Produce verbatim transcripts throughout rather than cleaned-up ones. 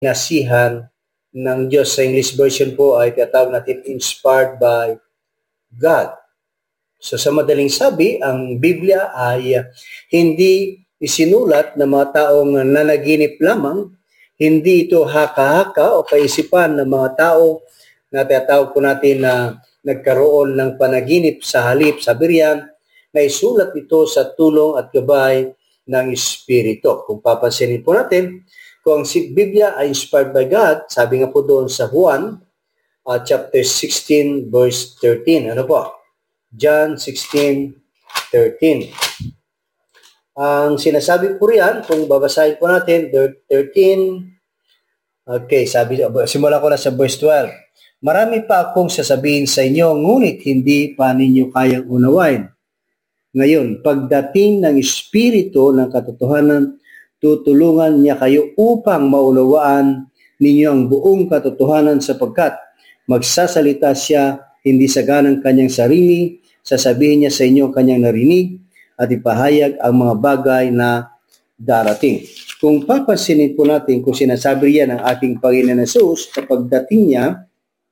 nasihan ng Diyos. Sa English version po ay tinatawag natin inspired by God. So sa madaling sabi, ang Biblia ay uh, hindi isinulat ng mga taong nanaginip lamang, hindi ito haka-haka o kaisipan ng mga tao na tinatawag po natin na nagkaroon ng panaginip sa halip sa biriyan, na isulat ito sa tulong at gabay ng Espiritu. Kung papansinin po natin, kung ang Biblia ay inspired by God, sabi nga po doon sa Juan, uh, chapter sixteen, verse thirteen. Ano po? John sixteen, thirteen. Ang sinasabi po riyan, kung babasahin po natin, thirteen, okay, sabi, simula ko na sa verse twelve. Marami pa akong sasabihin sa inyo, ngunit hindi pa ninyo kayang unawain. Ngayon, pagdating ng Espiritu ng katotohanan, tutulungan niya kayo upang maunawaan ninyo ang buong katotohanan sapagkat magsasalita siya hindi sa ganang kanyang sarili, sasabihin niya sa inyo kanyang narinig at ipahayag ang mga bagay na darating. Kung papansinin po natin kung sinasabi riyan ng ating Panginoon Hesus, kapag dating niya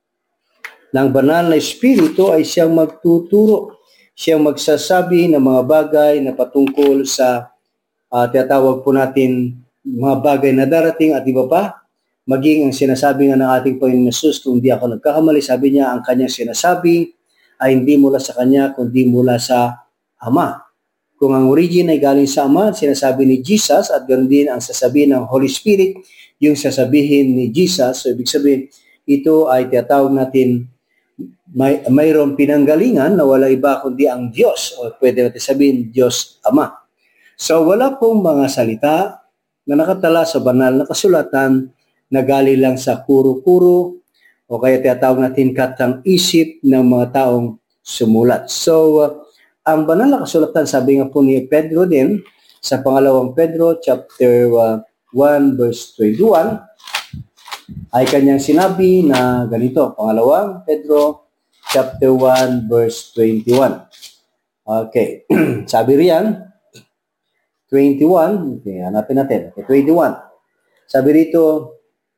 ng banal na Espiritu ay siyang magtuturo. Siyang magsasabi ng mga bagay na patungkol sa uh, tinatawag po natin mga bagay na darating at iba pa. Maging ang sinasabi nga ng ating Panginoon Hesus, kung di ako nagkakamali, sabi niya, ang kanyang sinasabi ay hindi mula sa kanya, kundi mula sa Ama. Kung ang origin ay galing sa Ama, sinasabi ni Jesus, at ganoon din ang sasabihin ng Holy Spirit, yung sasabihin ni Jesus. So, ibig sabihin, ito ay tinatawag natin may mayroong pinanggalingan na wala iba kundi ang Diyos, o pwede natin sabihin Diyos Ama. So wala pong mga salita na nakatala sa banal na kasulatan na galing lang sa kuro-kuro o kaya tinatawag natin katang isip ng mga taong sumulat. So uh, ang banal na kasulatan, sabi nga po ni Pedro din sa pangalawang Pedro chapter uh, one verse twenty-one, ay kanyang sinabi na ganito, pangalawang Pedro chapter one verse twenty-one. Okay, sabi riyan, twenty-one, okay, hanapin natin, okay, twenty-one. Sabi rito,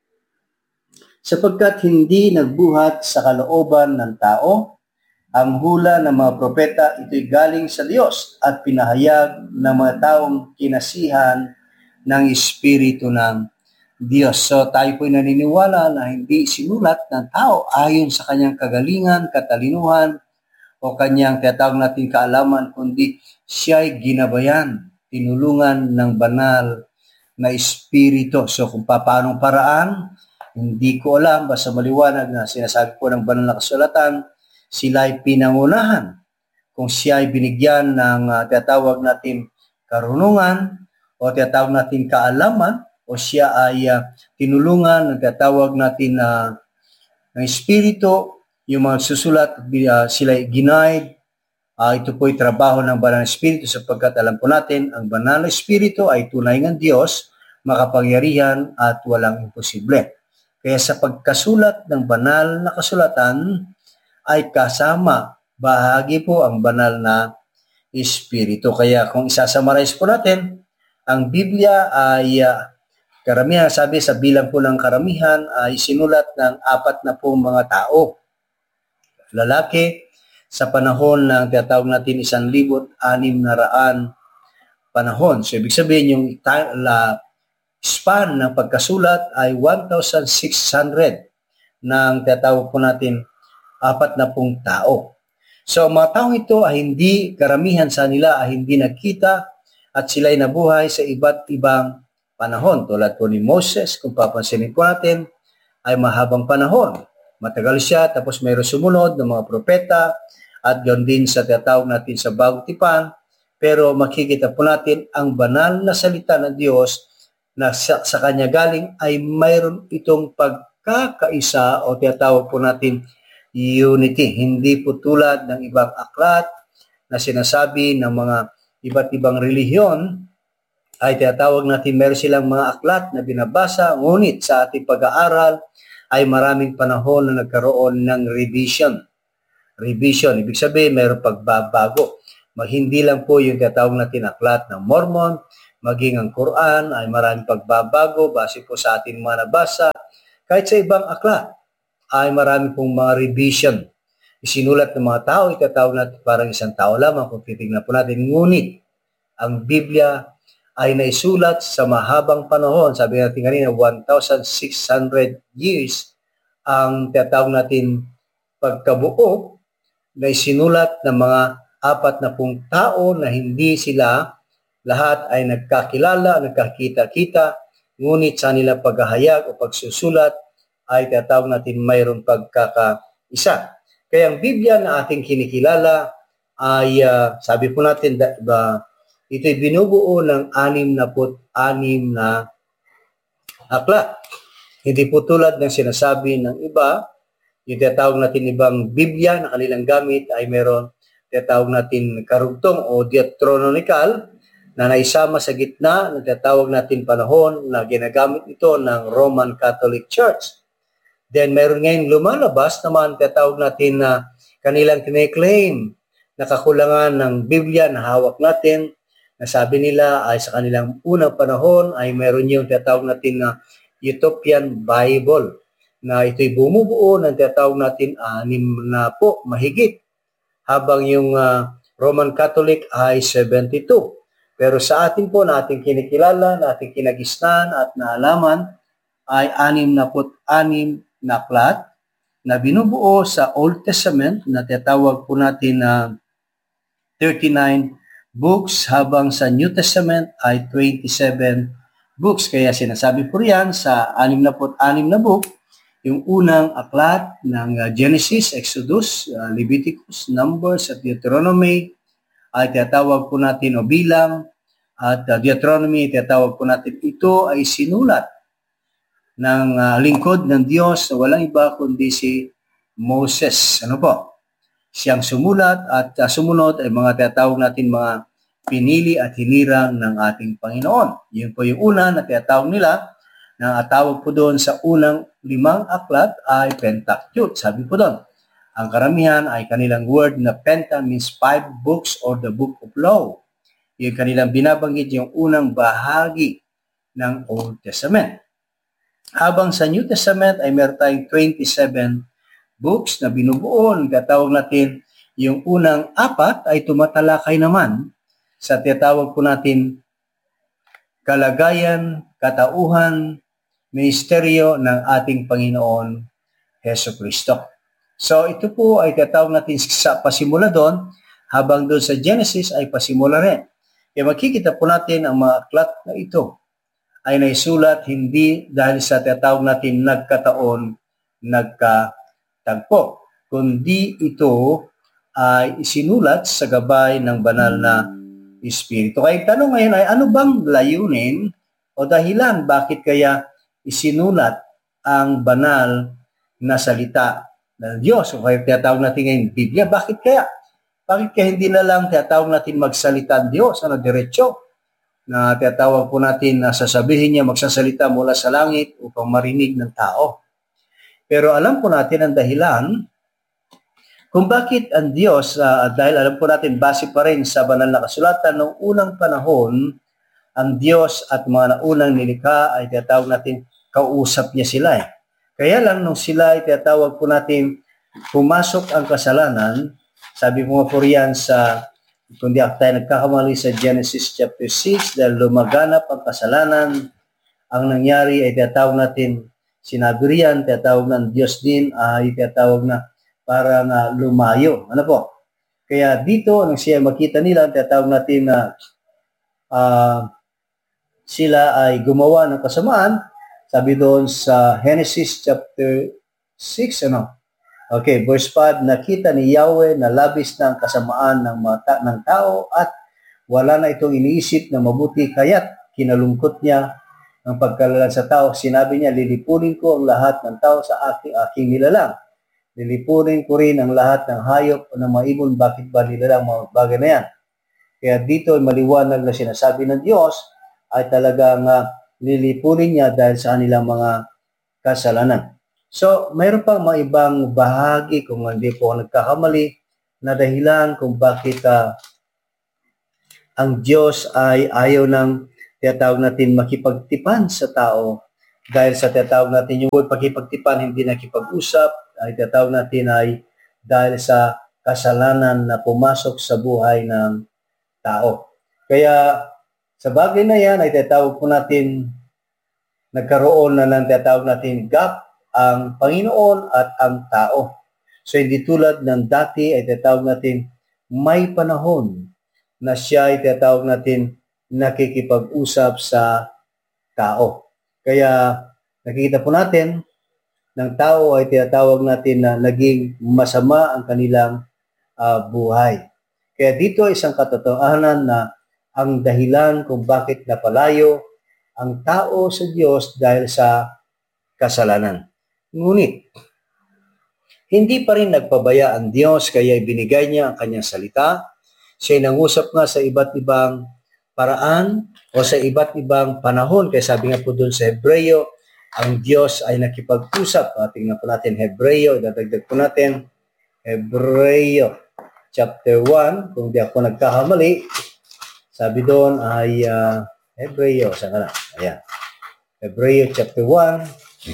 sapagkat hindi nagbuhat sa kalooban ng tao, ang hula ng mga propeta, ito'y galing sa Diyos at pinahayag ng mga taong kinasihan ng Espiritu ng Diyos. So tayo po'y naniniwala na hindi sinulat ng tao ayon sa kanyang kagalingan, katalinuhan, o kanyang tinatawag natin kaalaman, kundi siya'y ginabayan, tinulungan ng banal na Espiritu. So kung paanong paraan, hindi ko alam, basta maliwanag na sinasabi po ng banal na kasulatan, sila'y pinangunahan. Kung siya'y binigyan ng uh, tinatawag natin karunungan, o tinatawag natin kaalaman, o siya ay uh, tinulungan, nagtatawag natin na uh, ng Espiritu, yung mga susulat, uh, sila ginaid. Uh, ito po ay trabaho ng banal na Espiritu sapagkat alam po natin, ang banal na Espiritu ay tunay ng Diyos, makapangyarihan at walang imposible. Kaya sa pagkasulat ng banal na kasulatan ay kasama, bahagi po ang banal na Espiritu. Kaya kung isasummarize po natin, ang Biblia ay uh, karamihan, sabi sa bilang po ng karamihan ay sinulat ng apat na pong mga tao. Lalaki sa panahon ng tinatawag natin isang libot anim na raan panahon. So ibig sabihin yung la, span ng pagkasulat ay one thousand six hundred ng tinatawag po natin apat na pong tao. So mga taong ito ay hindi, karamihan sa nila ay hindi nakita at sila ay nabuhay sa iba't ibang panahon. Tulad po ni Moses, kung papansinin po natin, ay mahabang panahon. Matagal siya, tapos mayroon sumunod ng mga propeta, at ganoon din sa tinatawag natin sa Bagong Tipan. Pero makikita po natin ang banal na salita ng Diyos na sa, sa kanya galing ay mayroon itong pagkakaisa o tinatawag po natin unity. Hindi po tulad ng ibang aklat na sinasabi ng mga iba't ibang relihiyon, ay tinatawag natin meron silang mga aklat na binabasa, ngunit sa ating pag-aaral ay maraming panahon na nagkaroon ng revision. Revision, ibig sabihin mayroong pagbabago. Mag hindi lang po yung tinatawag natin aklat ng Mormon, maging ang Quran ay maraming pagbabago base po sa ating mga nabasa. Kahit sa ibang aklat ay marami pong mga revision. Isinulat ng mga tao, itatawag natin parang isang tao lamang kung titignan po natin. Ngunit ang Biblia ay naisulat sa mahabang panahon. Sabi natin kanina, one thousand six hundred years ang tinatawag natin pagkabuo na isinulat ng mga apat na pung tao na hindi sila lahat ay nagkakilala, nagkakita-kita, ngunit sa nilang paghahayag o pagsusulat ay tinatawag natin mayroong pagkakaisa. Kaya ang Biblia na ating kinikilala ay uh, sabi po natin ba, ito'y binubuo ng anim na put anim na aklat. Hindi po tulad ng sinasabi ng iba, yung tinatawag natin ibang Biblia na kanilang gamit ay meron tinatawag natin karugtong o Deuteronomical na naisama sa gitna ng tinatawag natin panahon na ginagamit ito ng Roman Catholic Church. Then meron ngayon lumalabas naman tinatawag natin na kanilang kine-claim na kakulangan ng Biblia na hawak natin na sabi nila ay sa kanilang unang panahon ay meron yung tinatawag natin na Utopian Bible na ito'y bumubuo ng tinatawag natin anim na po mahigit habang yung uh, Roman Catholic ay seventy-two. Pero sa atin po na ating kinikilala, na ating kinagisnan at naalaman ay anim na po anim na aklat na binubuo sa Old Testament na tinatawag po natin na uh, thirty-nine books habang sa New Testament ay twenty-seven books. Kaya sinasabi po riyan sa anim na po anim na book, yung unang aklat ng uh, Genesis, Exodus, uh, Leviticus, Numbers at Deuteronomy ay tinatawag po natin o bilang at uh, Deuteronomy tinatawag po natin ito ay sinulat ng uh, lingkod ng Diyos na walang iba kundi si Moses. Ano po? Siyang sumulat at uh, sumunod ay mga tinatawag natin mga pinili at hinirang ng ating Panginoon. Yun po yung una na tinatawag nila na tawag po doon sa unang limang aklat ay Pentateuch. Sabi po doon, ang karamihan ay kanilang word na Penta means five books or the book of law. Yung kanilang binabanggit yung unang bahagi ng Old Testament. Habang sa New Testament ay meron tayong twenty-seven books na binubuo. Nagtatawag natin yung unang apat ay tumatalakay naman sa tinatawag po natin kalagayan, katauhan, ministeryo ng ating Panginoon Hesus Kristo. So ito po ay tinatawag natin sa pasimula doon, habang doon sa Genesis ay pasimula rin. Kaya makikita po natin ang mga aklat na ito ay naisulat hindi dahil sa tinatawag natin nagkataon, nagkatagpo, kundi ito ay isinulat sa gabay ng banal na Espiritu. Kaya tanong ngayon ay ano bang layunin o dahilan bakit kaya isinulat ang banal na salita ng Diyos? O kaya tinatawag natin ngayon Biblia, bakit kaya? Bakit kaya hindi na lang tinatawag natin magsalita ang Diyos, ano, diretso? Na tinatawag po natin na sasabihin niya magsasalita mula sa langit upang marinig ng tao. Pero alam po natin ang dahilan kung bakit ang Diyos, uh, dahil alam po natin base pa rin sa banal na kasulatan, noong unang panahon, ang Diyos at mga naunang nilikha ay tinatawag natin kausap niya sila eh. Kaya lang nung sila ay tinatawag po natin pumasok ang kasalanan, sabi po nga po riyan sa, kung di ako tayo nagkakamali sa Genesis chapter six, dahil lumaganap ang kasalanan, ang nangyari ay tinatawag natin, sinabi riyan, tinatawag ng Diyos din, ay tinatawag na parang uh, lumayo. Ano po? Kaya dito, nang siya makita nila, tinatawag natin na uh, sila ay gumawa ng kasamaan. Sabi doon sa Genesis chapter six, ano? Okay, verse five, nakita ni Yahweh na labis na ang kasamaan ng, mata, ng tao at wala na itong iniisip na mabuti, kaya't kinalungkot niya ang pagkalalan sa tao. Sinabi niya, lilipunin ko ang lahat ng tao sa aking, aking nilalang. Lilipunin ko rin ang lahat ng hayop o ng maibon. Bakit ba nilalang mga bagay na yan? Kaya dito ay maliwanag na sinasabi ng Diyos ay talagang uh, lilipunin niya dahil sa kanilang mga kasalanan. So, mayroon pang mga ibang bahagi kung hindi po ako nagkakamali na dahilan kung bakit uh, ang Diyos ay ayaw ng tinatawag natin makipagtipan sa tao. Dahil sa tinatawag natin yung word pakipagtipan, hindi nakipag-usap, ay tinatawag natin ay dahil sa kasalanan na pumasok sa buhay ng tao. Kaya sa bagay na yan ay tinatawag po natin, nagkaroon na ng tinatawag natin gap ang Panginoon at ang tao. So hindi tulad ng dati ay tinatawag natin may panahon na siya ay tinatawag natin nakikipag-usap sa tao. Kaya nakikita po natin ng tao ay tinatawag natin na naging masama ang kanilang uh, buhay. Kaya dito isang katotohanan na ang dahilan kung bakit napalayo ang tao sa Diyos dahil sa kasalanan. Ngunit, hindi pa rin nagpabaya ang Diyos kaya ibinigay niya ang kanyang salita. Siya'y nangusap nga sa iba't ibang paraan o sa iba't ibang panahon. Kaya sabi nga po doon sa Hebreo, ang Diyos ay nakipag-usap. Uh, tingnan po natin Hebreo, dadagdag po natin Hebreo chapter one, kung di ako nagkakamali, sabi doon ay uh, Hebreo, saan ka na? Ayan. Hebreo chapter one,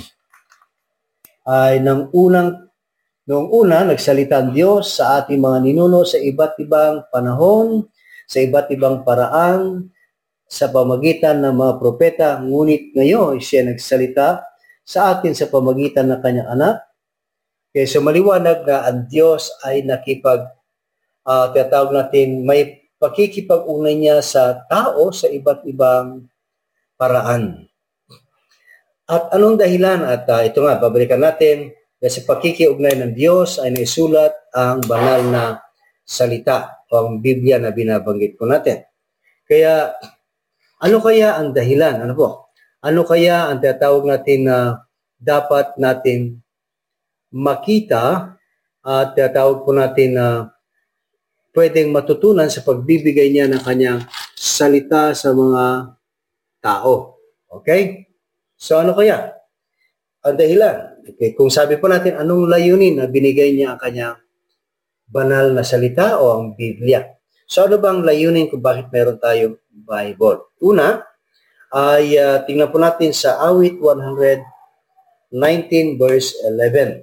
ay nang unang, noong una, nagsalita ang Diyos sa ating mga ninuno sa iba't ibang panahon, sa iba't ibang paraan, sa pamagitan ng mga propeta, ngunit ngayon siya nagsalita sa atin sa pamagitan ng kanyang anak. Kaya so maliwanag na ang Diyos ay nakipag, uh, tinatawag natin, may pakikipag-unay niya sa tao sa iba't ibang paraan. At anong dahilan? At uh, ito nga, babalikan natin, dahil sa pakikiugnay ng Diyos ay naisulat ang banal na salita o ang Biblia na binabanggit po natin. Kaya, ano kaya ang dahilan? Ano po? Ano kaya ang tinatawag natin na dapat natin makita at tinatawag po natin na pwedeng matutunan sa pagbibigay niya ng kanyang salita sa mga tao. Okay? So ano kaya? Ang dahilan. Okay, kung sabi po natin anong layunin na binigay niya ang kanyang banal na salita o ang Biblia. So ano bang layunin kung bakit meron tayong Bible? Una, ay uh, tingnan po natin sa awit one nineteen verse eleven.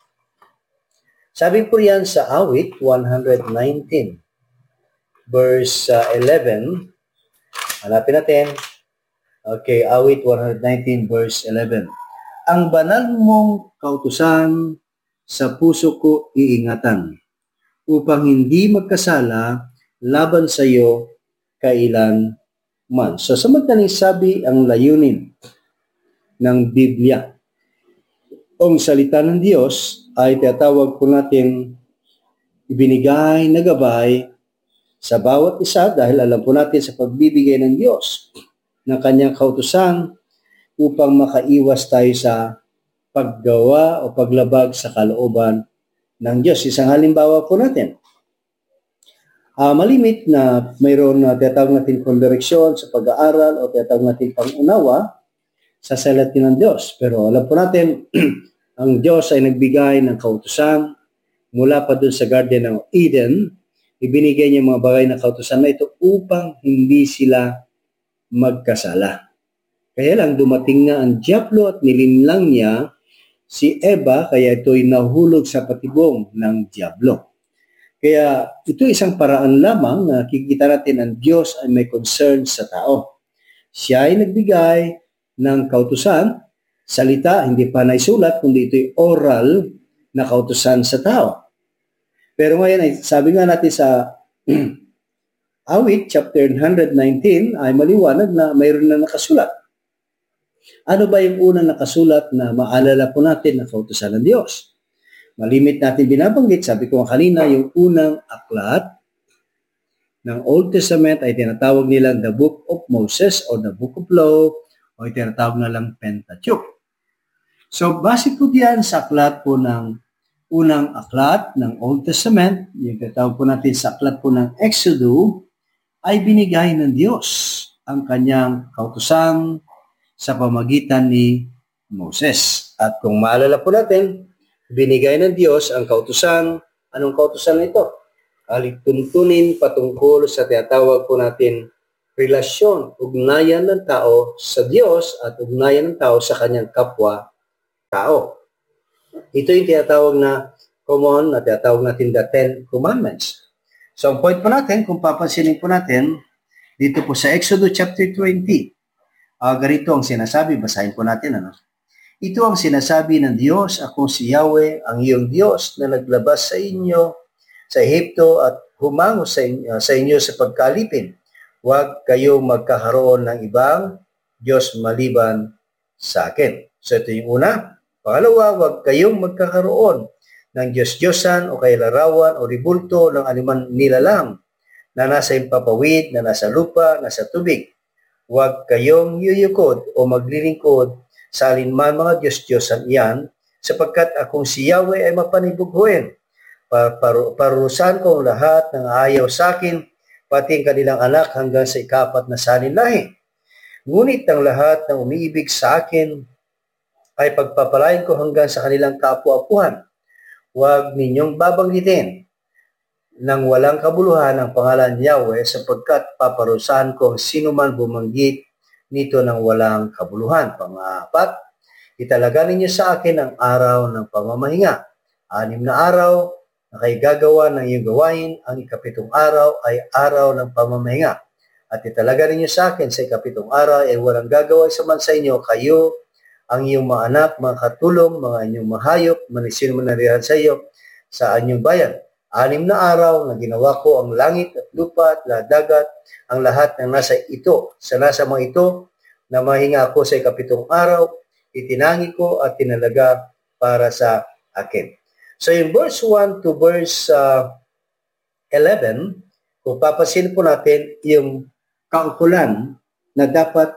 Sabi po yan sa awit one nineteen verse uh, eleven. Hanapin natin. Okay, awit one nineteen verse eleven. Ang banal mong kautusan sa puso ko iingatan upang hindi magkasala laban sa iyo kailan man. So sa madaling sabi ang layunin ng Biblia o ang salita ng Diyos ay tinatawag po natin ibinigay na gabay sa bawat isa dahil alam po natin sa pagbibigay ng Diyos ng kanyang kautusan upang makaiwas tayo sa paggawa o paglabag sa kalooban ng Diyos. Isang halimbawa po natin. Uh, malimit na mayroon na tinatawag natin kung direksyon sa pag-aaral o tinatawag natin pang-unawa sa salita ng Diyos. Pero alam po natin, ang Diyos ay nagbigay ng kautusan mula pa dun sa Garden ng Eden. Ibinigay niya mga bagay na kautusan na ito upang hindi sila magkasala. Kaya lang dumating nga ang diablo at nilinlang niya si Eva, kaya ito'y nahulog sa patibong ng diablo. Kaya ito isang paraan lamang na kikita natin ang Diyos ay may concern sa tao. Siya ay nagbigay ng kautusan, salita, hindi pa naisulat, kundi ito'y oral na kautusan sa tao. Pero ngayon, ay, sabi nga natin sa awit, chapter one nineteen, ay maliwanag na mayroon na nakasulat. Ano ba yung unang nakasulat na maalala po natin na kautusan ng Diyos? Malimit natin binabanggit, sabi ko kanina, yung unang aklat ng Old Testament ay tinatawag nilang the Book of Moses or the Book of Law o tinatawag na lang Pentateuch. So, base po diyan sa aklat po ng unang aklat ng Old Testament, yung tinatawag po natin sa aklat po ng Exodus, ay binigay ng Diyos ang kanyang kautusan sa pamagitan ni Moses. At kung maalala po natin, binigay ng Diyos ang kautusan. Anong kautusan na ito? Alituntunin patungkol sa tinatawag po natin relasyon, ugnayan ng tao sa Diyos at ugnayan ng tao sa kanyang kapwa-tao. Ito yung tinatawag na common na tinatawag natin the Ten Commandments. So, ang point po natin, kung papansinin po natin, dito po sa Exodus chapter twenty, uh, ganito ang sinasabi, basahin po natin, ano? Ito ang sinasabi ng Diyos, akong si Yahweh, ang iyong Diyos na naglabas sa inyo sa Ehipto at humango sa inyo, sa inyo sa pagkalipin. Huwag kayong magkakaroon ng ibang Diyos maliban sa akin. So ito yung una. Pangalawa, huwag kayong magkakaroon ng Diyos-Diyosan o kay larawan o ribulto ng anuman nilalang na nasa impapawid, na nasa lupa, nasa tubig. Huwag kayong yuyukod o maglilingkod sa alinman mga Diyos-Diyosan iyan, sapagkat akong si Yahweh ay mapanibughuin. Parurusahan ko ang lahat ng ayaw sa akin, pati ang kanilang anak hanggang sa ikapat na salinlahi. Ngunit ang lahat ng umiibig sa akin ay pagpapalain ko hanggang sa kanilang kaapu-apuhan. Huwag ninyong babanggitin nang walang kabuluhan ang pangalan ni Yahweh, sapagkat paparusahan ko ang sino man bumanggit nito ng walang kabuluhan. Pang-apat, italaga ninyo sa akin ang araw ng pamamahinga. Anim na araw na kayo gagawa ng iyong gawain, ang ikapitong araw ay araw ng pamamahinga. At italaga ninyo sa akin sa ikapitong araw ay walang gagawa sa man sa inyo, kayo, ang iyong mga anak, mga katulong, mga inyong mahayop, manisino man narihan sa iyo, sa inyong bayan. Anim na araw na ginawa ko ang langit at lupa at dagat, ang lahat ng nasa ito. Sa nasa mga ito, na mahinga ako sa ikapitong araw, itinangi ko at tinalaga para sa akin. So in verse one to verse uh, eleven, kung papasin po natin yung kaukulan na dapat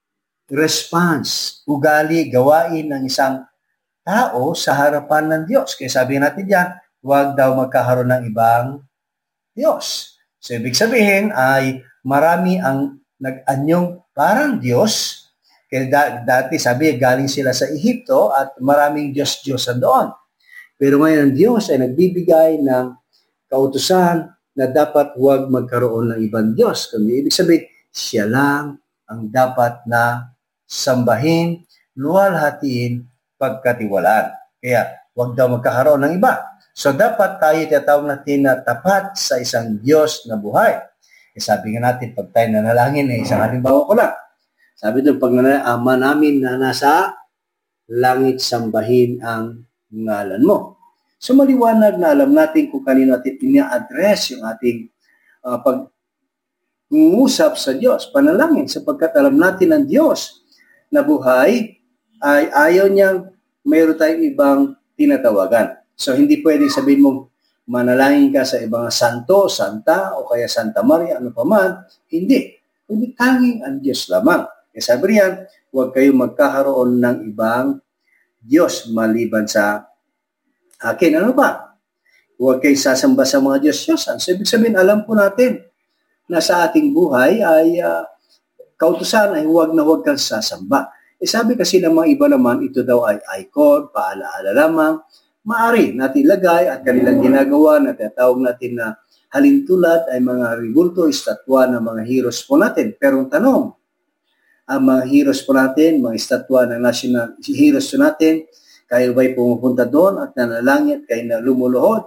response, ugali, gawain ng isang tao sa harapan ng Diyos. Kaya sabi natin diyan, huwag daw magkakaroon ng ibang Diyos. So, ibig sabihin ay marami ang nag-anyong parang Diyos. Kaya da- dati sabi, galing sila sa Ehipto at maraming Diyos-Diyosan doon. Pero ngayon ang Diyos ay nagbibigay ng kautusan na dapat huwag magkaroon ng ibang Diyos. Kaya ibig sabihin, siya lang ang dapat na sambahin, luwalhatiin, pagkatiwalaan. Kaya huwag daw magkakaroon ng iba. So dapat tayo tinatawag natin na tapat sa isang Diyos na buhay. E sabi nga natin, pag tayo nanalangin, eh, isang halimbawa ko lang. Sabi doon, pag nanalangin, Ama namin na nasa langit, sambahin ang ngalan mo. So maliwanag na alam natin kung kanino natin ina-address yung ating uh, pag-uusap sa Diyos, panalangin, sapagkat alam natin ang Diyos na buhay ay ayaw niyang mayroon tayong ibang tinatawagan. So, hindi pwedeng sabihin mong manalangin ka sa ibang santo, santa, o kaya Santa Maria, ano pa man. Hindi. Hindi tanging ang Diyos lamang. Kaya sabi riyan, huwag kayong magkakaroon ng ibang Diyos maliban sa akin. Ano ba? Huwag kayong sasamba sa mga Diyos-Diyosan. So, ibig sabihin, alam po natin na sa ating buhay ay uh, kautusan ay huwag na huwag kang sasamba. E sabi kasi ng mga iba naman, ito daw ay icon, paalaala lamang, maari natin lagay at kanilang ginagawa na tinatawag natin na halintulad ay mga ribulto, estatwa ng mga heroes po natin. Pero ang tanong, ang mga heroes po natin, mga estatwa ng national heroes po natin, kayo ba'y pumupunta doon at nanalangin at kayo na lumuluhod?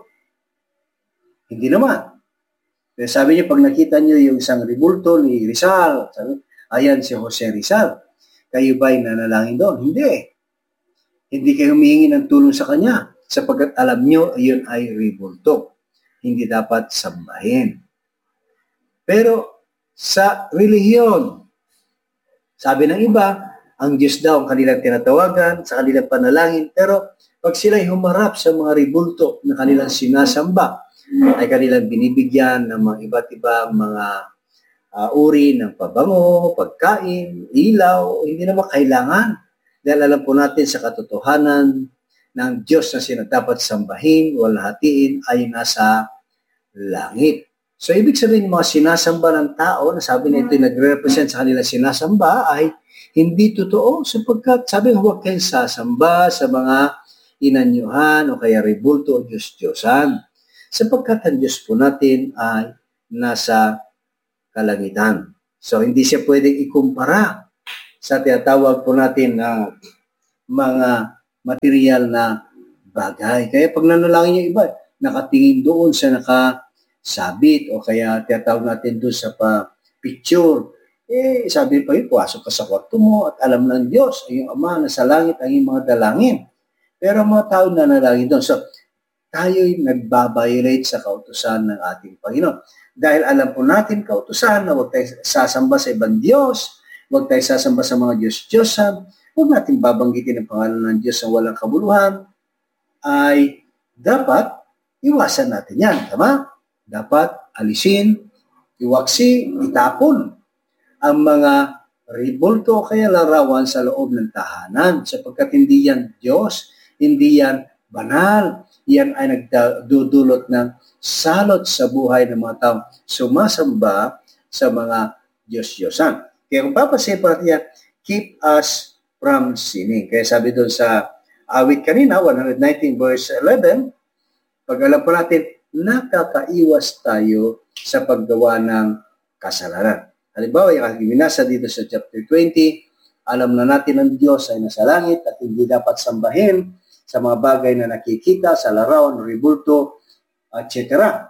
Hindi naman. Pero sabi niyo, pag nakita niyo yung isang ribulto ni Rizal, sabi, ayan si Jose Rizal, kayo ba'y nanalangin doon? Hindi. Hindi kayo humihingi ng tulong sa kanya sapagkat alam nyo, yun ay ribulto. Hindi dapat sambahin. Pero sa relihiyon, sabi ng iba, ang Diyos daw ang kanilang tinatawagan, sa kanilang panalangin, pero pag sila'y humarap sa mga ribulto na kanilang sinasamba, ay kanilang binibigyan ng mga iba't ibang mga uh, uri ng pabango, pagkain, ilaw, hindi naman kailangan. Dahil alam po natin sa katotohanan ng Diyos na sinadapat sambahin, walhatiin ay nasa langit. So, ibig sabihin mga sinasamba ng tao, na sabi na ito nagre-represent sa kanila sinasamba, ay hindi totoo sapagkat sabi huwag kayong sasamba sa mga inanyuhan o kaya ribulto o Diyos-Diyosan. Sapagkat ang Diyos po natin ay nasa kalangitan. So, hindi siya pwedeng ikumpara sa tinatawag po natin na mga material na bagay. Kaya pag nanalangin yung iba, nakatingin doon sa nakasabit o kaya tinatawag natin doon sa pa picture. Eh, sabi pa yun, puasok ka sa kwarto mo at alam ng Diyos, ay yung Ama na sa langit ang iyong mga dalangin. Pero mga tao na nanalangin doon. So, tayo'y nagbabiolate sa kautusan ng ating Panginoon. Dahil alam po natin kautusan na huwag tayo sasamba sa ibang Diyos, huwag tayo sasamba sa mga Diyos-Diyosan, huwag natin babanggitin ang pangalan ng Diyos na walang kabuluhan, ay dapat iwasan natin yan. Tama? Dapat alisin, iwaksi, itapon ang mga ribulto o kaya larawan sa loob ng tahanan sapagkat hindi yan Diyos, hindi yan banal. Yan ay nagdudulot ng salot sa buhay ng mga taong sumasamba sa mga Diyos-Diyosan. Kaya kung papasin po natin yan, keep us from sinning. Kaya sabi doon sa awit kanina, one nineteen verse eleven, pag alam po natin, nakakaiwas tayo sa paggawa ng kasalanan. Halimbawa, yung aking binasa dito sa chapter twenty, alam na natin ang Diyos ay nasa langit at hindi dapat sambahin sa mga bagay na nakikita, sa larawan, ribulto, et cetera.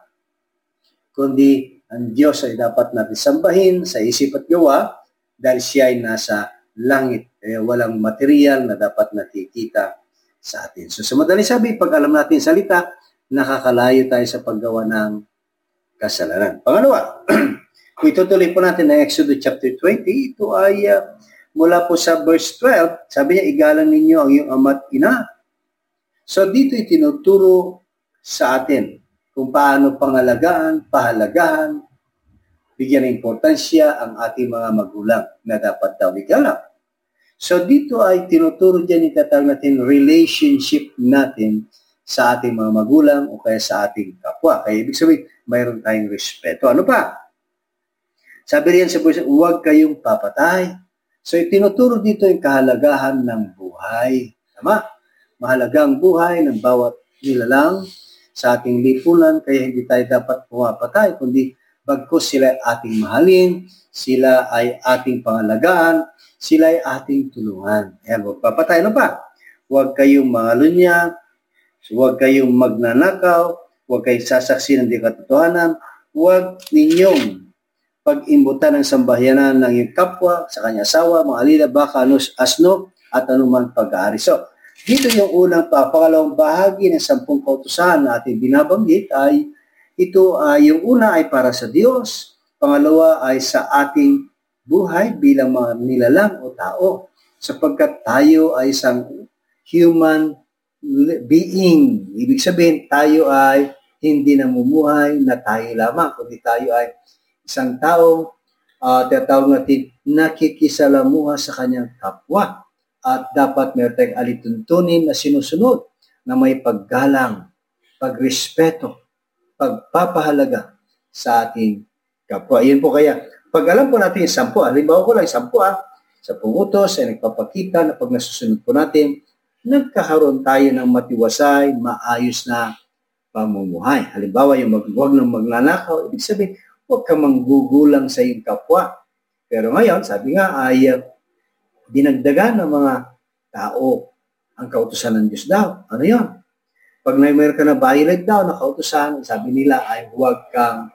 Kundi ang Diyos ay dapat natin sambahin sa isip at gawa dahil siya ay nasa langit. Kaya walang material na dapat nakikita sa atin. So sa madaling sabi, pag alam natin salita, nakakalayo tayo sa paggawa ng kasalanan. Pangalawa, kung itutuloy po natin ang Exodus chapter twenty, ito ay uh, mula po sa verse twelve, sabi niya, igalang ninyo ang iyong ama at ina. So dito itinuturo sa atin kung paano pangalagaan, pahalagahan, bigyan ng importansya ang ating mga magulang na dapat daw igalang. So dito ay tinuturo dyan, itatawag natin relationship natin sa ating mga magulang o kaya sa ating kapwa. Kaya ibig sabihin, mayroon tayong respeto. Ano pa? Sabi riyan sa verse, huwag kayong papatay. So itinuturo dito yung kahalagahan ng buhay. Tama? Mahalaga ang buhay ng bawat nilalang sa ating lipunan, kaya hindi tayo dapat pumapatay, kundi bagkus sila ay ating mahalin, sila ay ating pangalagaan, sila ay ating tulungan. Ayan, huwag papatay. Ano pa? Huwag kayong mangalunya, huwag kayong magnanakaw, huwag kayong sasaksi ng di katotohanan, huwag ninyong pag-imbutan ng sambahayanan ng iyong kapwa, sa kanyang asawa, mga alila, baka, asno, at anuman pag-aari. So, dito yung unang pa, pangalawang bahagi ng sampung kautusan na ating binabanggit ay ito ay uh, yung una ay para sa Diyos, pangalawa ay sa ating buhay bilang mga nilalang o tao sapagkat tayo ay isang human being. Ibig sabihin, tayo ay hindi namumuhay na tayo lamang, kundi tayo ay isang tao, uh, tinatawag natin, nakikisalamuha sa kanyang kapwa. At dapat meron tayong alituntunin na sinusunod na may paggalang, pagrespeto, pagpapahalaga sa ating kapwa. Iyon po kaya, pag alam po natin yung sampu, halimbawa ko lang yung sampu, ah, sa pungutos ay nagpapakita na pag nasusunod po natin, nagkakaroon tayo ng matiwasay, maayos na pamumuhay. Halimbawa, yung mag, huwag nang magnanakaw, ibig sabihin, huwag kang manggugulang sa iyong kapwa. Pero ngayon, sabi nga, ay uh, dinagdagan ng mga tao ang kautusan ng Diyos daw. Ano yun? Pag mayroon ka na violate daw na kautusan, sabi nila ay huwag kang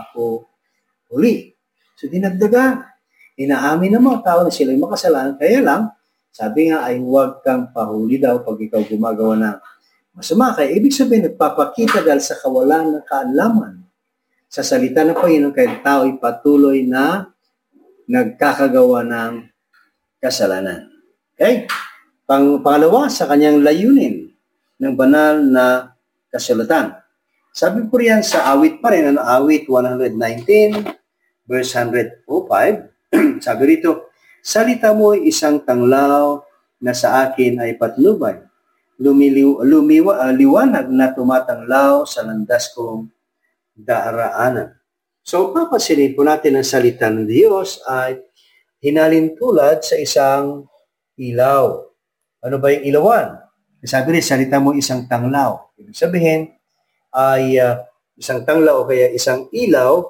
pahuhuli. So dinagdagan. Inaamin ng mga tao na sila'y makasalanan. Kaya lang, sabi nga ay huwag kang pahuli daw pag ikaw gumagawa ng masama. Kaya ibig sabihin, nagpapakita dahil sa kawalan ng kaalaman sa salita ng Panginoon, kaya tao ay patuloy na nagkakagawa ng kasalanan. Okay? Pang, pangalawa, sa kanyang layunin ng banal na kasulatan. Sabi po riyan sa awit pa rin, ano, awit one nineteen, verse one oh five, sabi rito, salita mo isang tanglaw na sa akin ay patnubay, lumiliw, lumiwa, uh, liwanag na tumatanglaw sa landas kong daraanan. So, papasinin po natin ang salita ng Diyos ay hinalin tulad sa isang ilaw. Ano ba yung ilawan? Sabi rin, salita mo isang tanglaw. Ibig sabihin, ay uh, isang tanglaw o kaya isang ilaw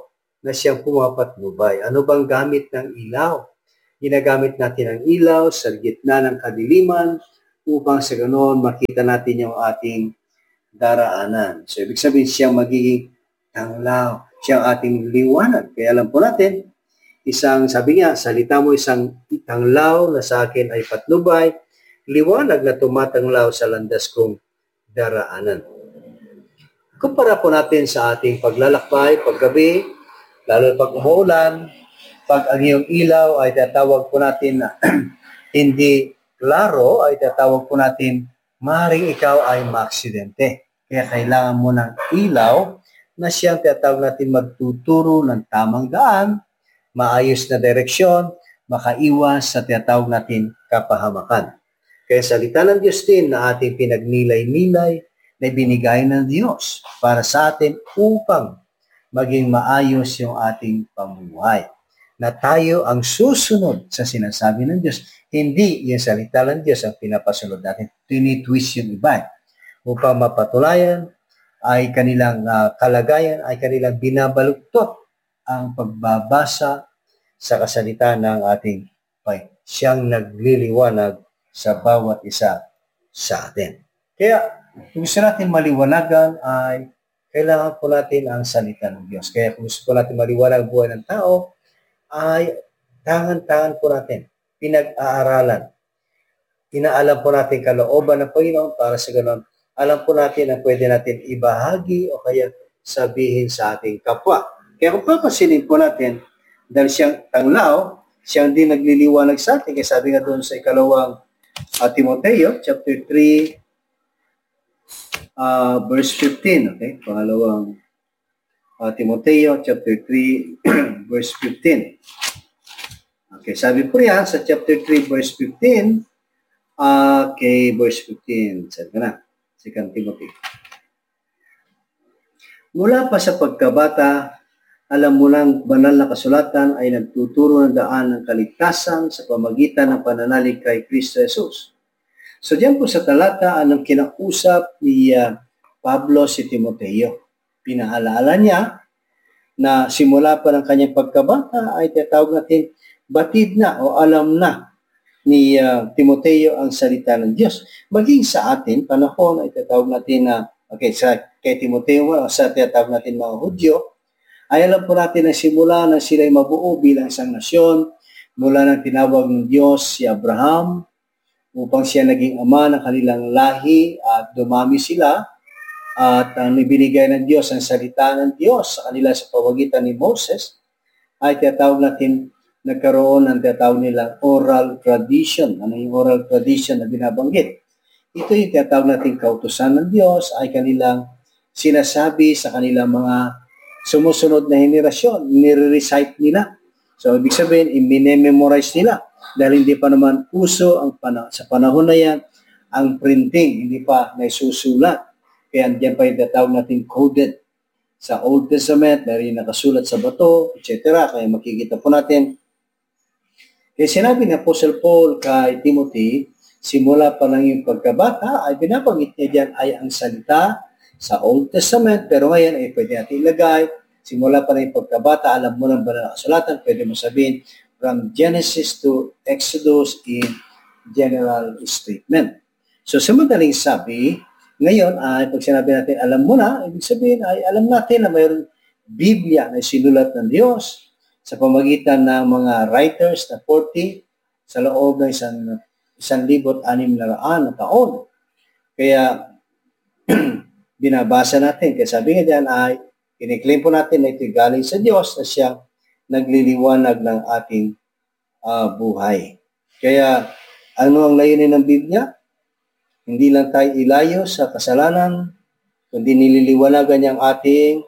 na siyang pumapatnubay. Ano bang gamit ng ilaw? Ginagamit natin ang ilaw sa gitna ng kadiliman upang sa ganoon makita natin yung ating daraanan. So, ibig sabihin siyang magiging tanglaw, siyang ating liwanag. Kaya alam po natin, isang, sabi nga, salita mo isang tanglaw na sa akin ay patnubay, liwanag na tumatanglaw sa landas kong daraanan. Kumpara po natin sa ating paglalakbay, paggabi, lalo pag umuulan, pag ang iyong ilaw ay tatawag po natin na hindi klaro, ay tatawag po natin, maaaring ikaw ay maaksidente. Kaya kailangan mo ng ilaw na siyang tatawag natin magtuturo ng tamang daan, maayos na direksyon, makaiwas sa tinatawag natin kapahamakan. Kaya salita ng Diyos din na ating pinagnilay-nilay na binigay ng Diyos para sa atin upang maging maayos yung ating pamumuhay. Na tayo ang susunod sa sinasabi ng Diyos. Hindi yung salita ng Diyos ang pinapasunod natin. Tinitwist yung iba. Upang mapatulayan ay kanilang uh, kalagayan, ay kanilang binabaluktot ang pagbabasa sa kasalita ng ating Panginoon. Siyang nagliliwanag sa bawat isa sa atin. Kaya, kung gusto natin maliwanagan ay kailangan po natin ang salita ng Diyos. Kaya kung gusto po natin maliwanag ang buhay ng tao, ay tangan-tangan po natin, pinag-aaralan. Inaalam po natin kalooban ng Panginoon para sa ganon. Alam po natin na pwede natin ibahagi o kaya sabihin sa ating kapwa. Kaya kung papasinin po natin, dahil siyang tanglaw, siyang din nagliliwanag sa atin. Kaya sabi nga doon sa ikalawang uh, Timoteo, chapter three, uh, verse fifteen. Okay? Pangalawang uh, Timoteo, chapter three, verse fifteen. Okay, sabi po yan sa chapter three, verse fifteen, uh, okay, verse fifteen. Sabi ka na. Second Timothy. Mula pa sa pagkabata, alam mo lang banal na kasulatan ay nagtuturo ng daan ng kaligtasan sa pamagitan ng pananalig kay Kristo Jesus. So diyan po sa talata, anong kinausap ni uh, Pablo si Timoteo. Pinaalaala niya na simula pa ng kanyang pagkabata ay tinatawag natin batid na o alam na ni uh, Timoteo ang salita ng Diyos. Maging sa atin, panahon ay tatawag natin na, okay, sa kay Timoteo, sa tinatawag natin mga Hudyo, ay alam po natin na simula na sila ay mabuo bilang isang nasyon, mula nang tinawag ng Diyos si Abraham, upang siya naging ama ng kanilang lahi at dumami sila, at ang ibinigay ng Diyos, ang salita ng Diyos sa kanila sa pamagitan ni Moses, ay tinatawag natin nagkaroon ng tinatawag nilang oral tradition. Ano yung oral tradition na binabanggit? Ito yung tinatawag natin kautusan ng Diyos ay kanilang sinasabi sa kanilang mga sumusunod na henerasyon. Nire-recite nila. So, ibig sabihin, i-memorize nila. Dahil hindi pa naman uso ang pana- sa panahon na yan ang printing. Hindi pa naisusulat. Kaya diyan pa yung tinatawag natin coded sa Old Testament, dahil nakasulat sa bato, et cetera. Kaya makikita po natin. Kaya sinabi ni Apostle Paul kay Timothy, simula pa lang yung pagkabata, ay binabanggit niya diyan ay ang salita sa Old Testament, pero ngayon ay pwede natin ilagay, simula pa lang yung pagkabata, alam mo ng banal na kasulatan, pwede mo sabihin, from Genesis to Exodus in general statement. So sa madaling sabi, ngayon ay pag sinabi natin, alam mo na, ibig sabihin ay alam natin na mayroong Biblia na sinulat ng Diyos, sa pamagitan ng mga writers na forty sa loob ng isang, isang libot anim na raan na taon. Kaya binabasa natin. Kaya sabi nga dyan ay kiniklaim po natin na ito'y galing sa Diyos na siyang nagliliwanag ng ating uh, buhay. Kaya ano ang layunin ng Biblia? Hindi lang tayo ilayo sa kasalanan, kundi nililiwanagan niyang ating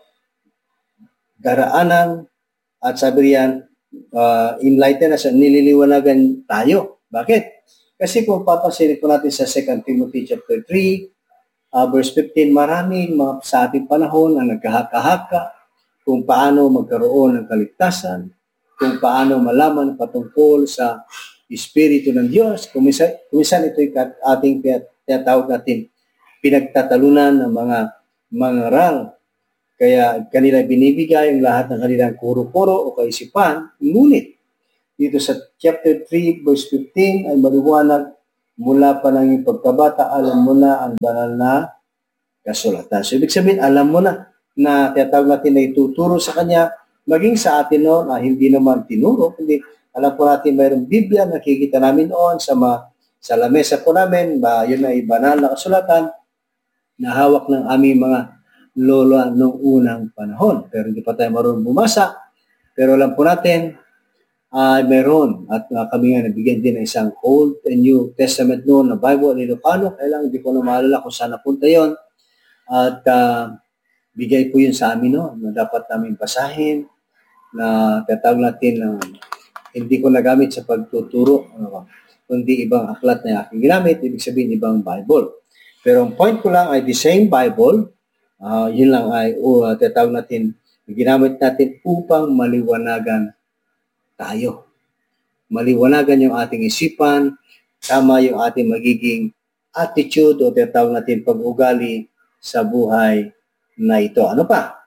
daraanan. At sabi riyan, uh, enlighten us, nililiwanagan tayo. Bakit? Kasi kung papasilip po natin sa Second Timothy chapter three, uh, verse fifteen, maraming mga sa ating panahon ang nagkahaka-haka kung paano magkaroon ng kaligtasan, kung paano malaman patungkol sa Espiritu ng Diyos. Kung minsan, minsan ito yung ating tinatawag natin pinagtatalunan ng mga mangaral Kaya kanila binibigay ang lahat ng kanilang kuro-kuro o kaisipan. Ngunit, dito sa chapter three, verse fifteen, ay maliwanag, mula pa ng iyong pagkabata, alam mo na ang banal na kasulatan. So, ibig sabihin, alam mo na na tinatawag natin na ituturo sa kanya, maging sa atin noon, ah, hindi naman tinuro, hindi. Alam po natin mayroong Biblia, nakikita namin noon sa, ma, sa lamesa po namin, ba, yun ay banal na kasulatan na hawak ng aming mga lola noong unang panahon. Pero hindi pa tayo marunong bumasa. Pero alam po natin, ay uh, meron. At uh, kami nga nabigyan din ng isang Old and New Testament noon na Bible ni Ilocano. Kaya lang, hindi ko na maalala kung saan napunta yon. At uh, bigay po yun sa amin noon na dapat namin basahin, na tatawag natin na uh, hindi ko nagamit sa pagtuturo, uh, kundi ibang aklat na aking ginamit, ibig sabihin ibang Bible. Pero ang point ko lang ay the same Bible, uh, yun lang ay uh, tatawag natin, ginamit natin upang maliwanagan tayo. Maliwanagan yung ating isipan, tama yung ating magiging attitude o tatawag natin pag-ugali sa buhay na ito. Ano pa?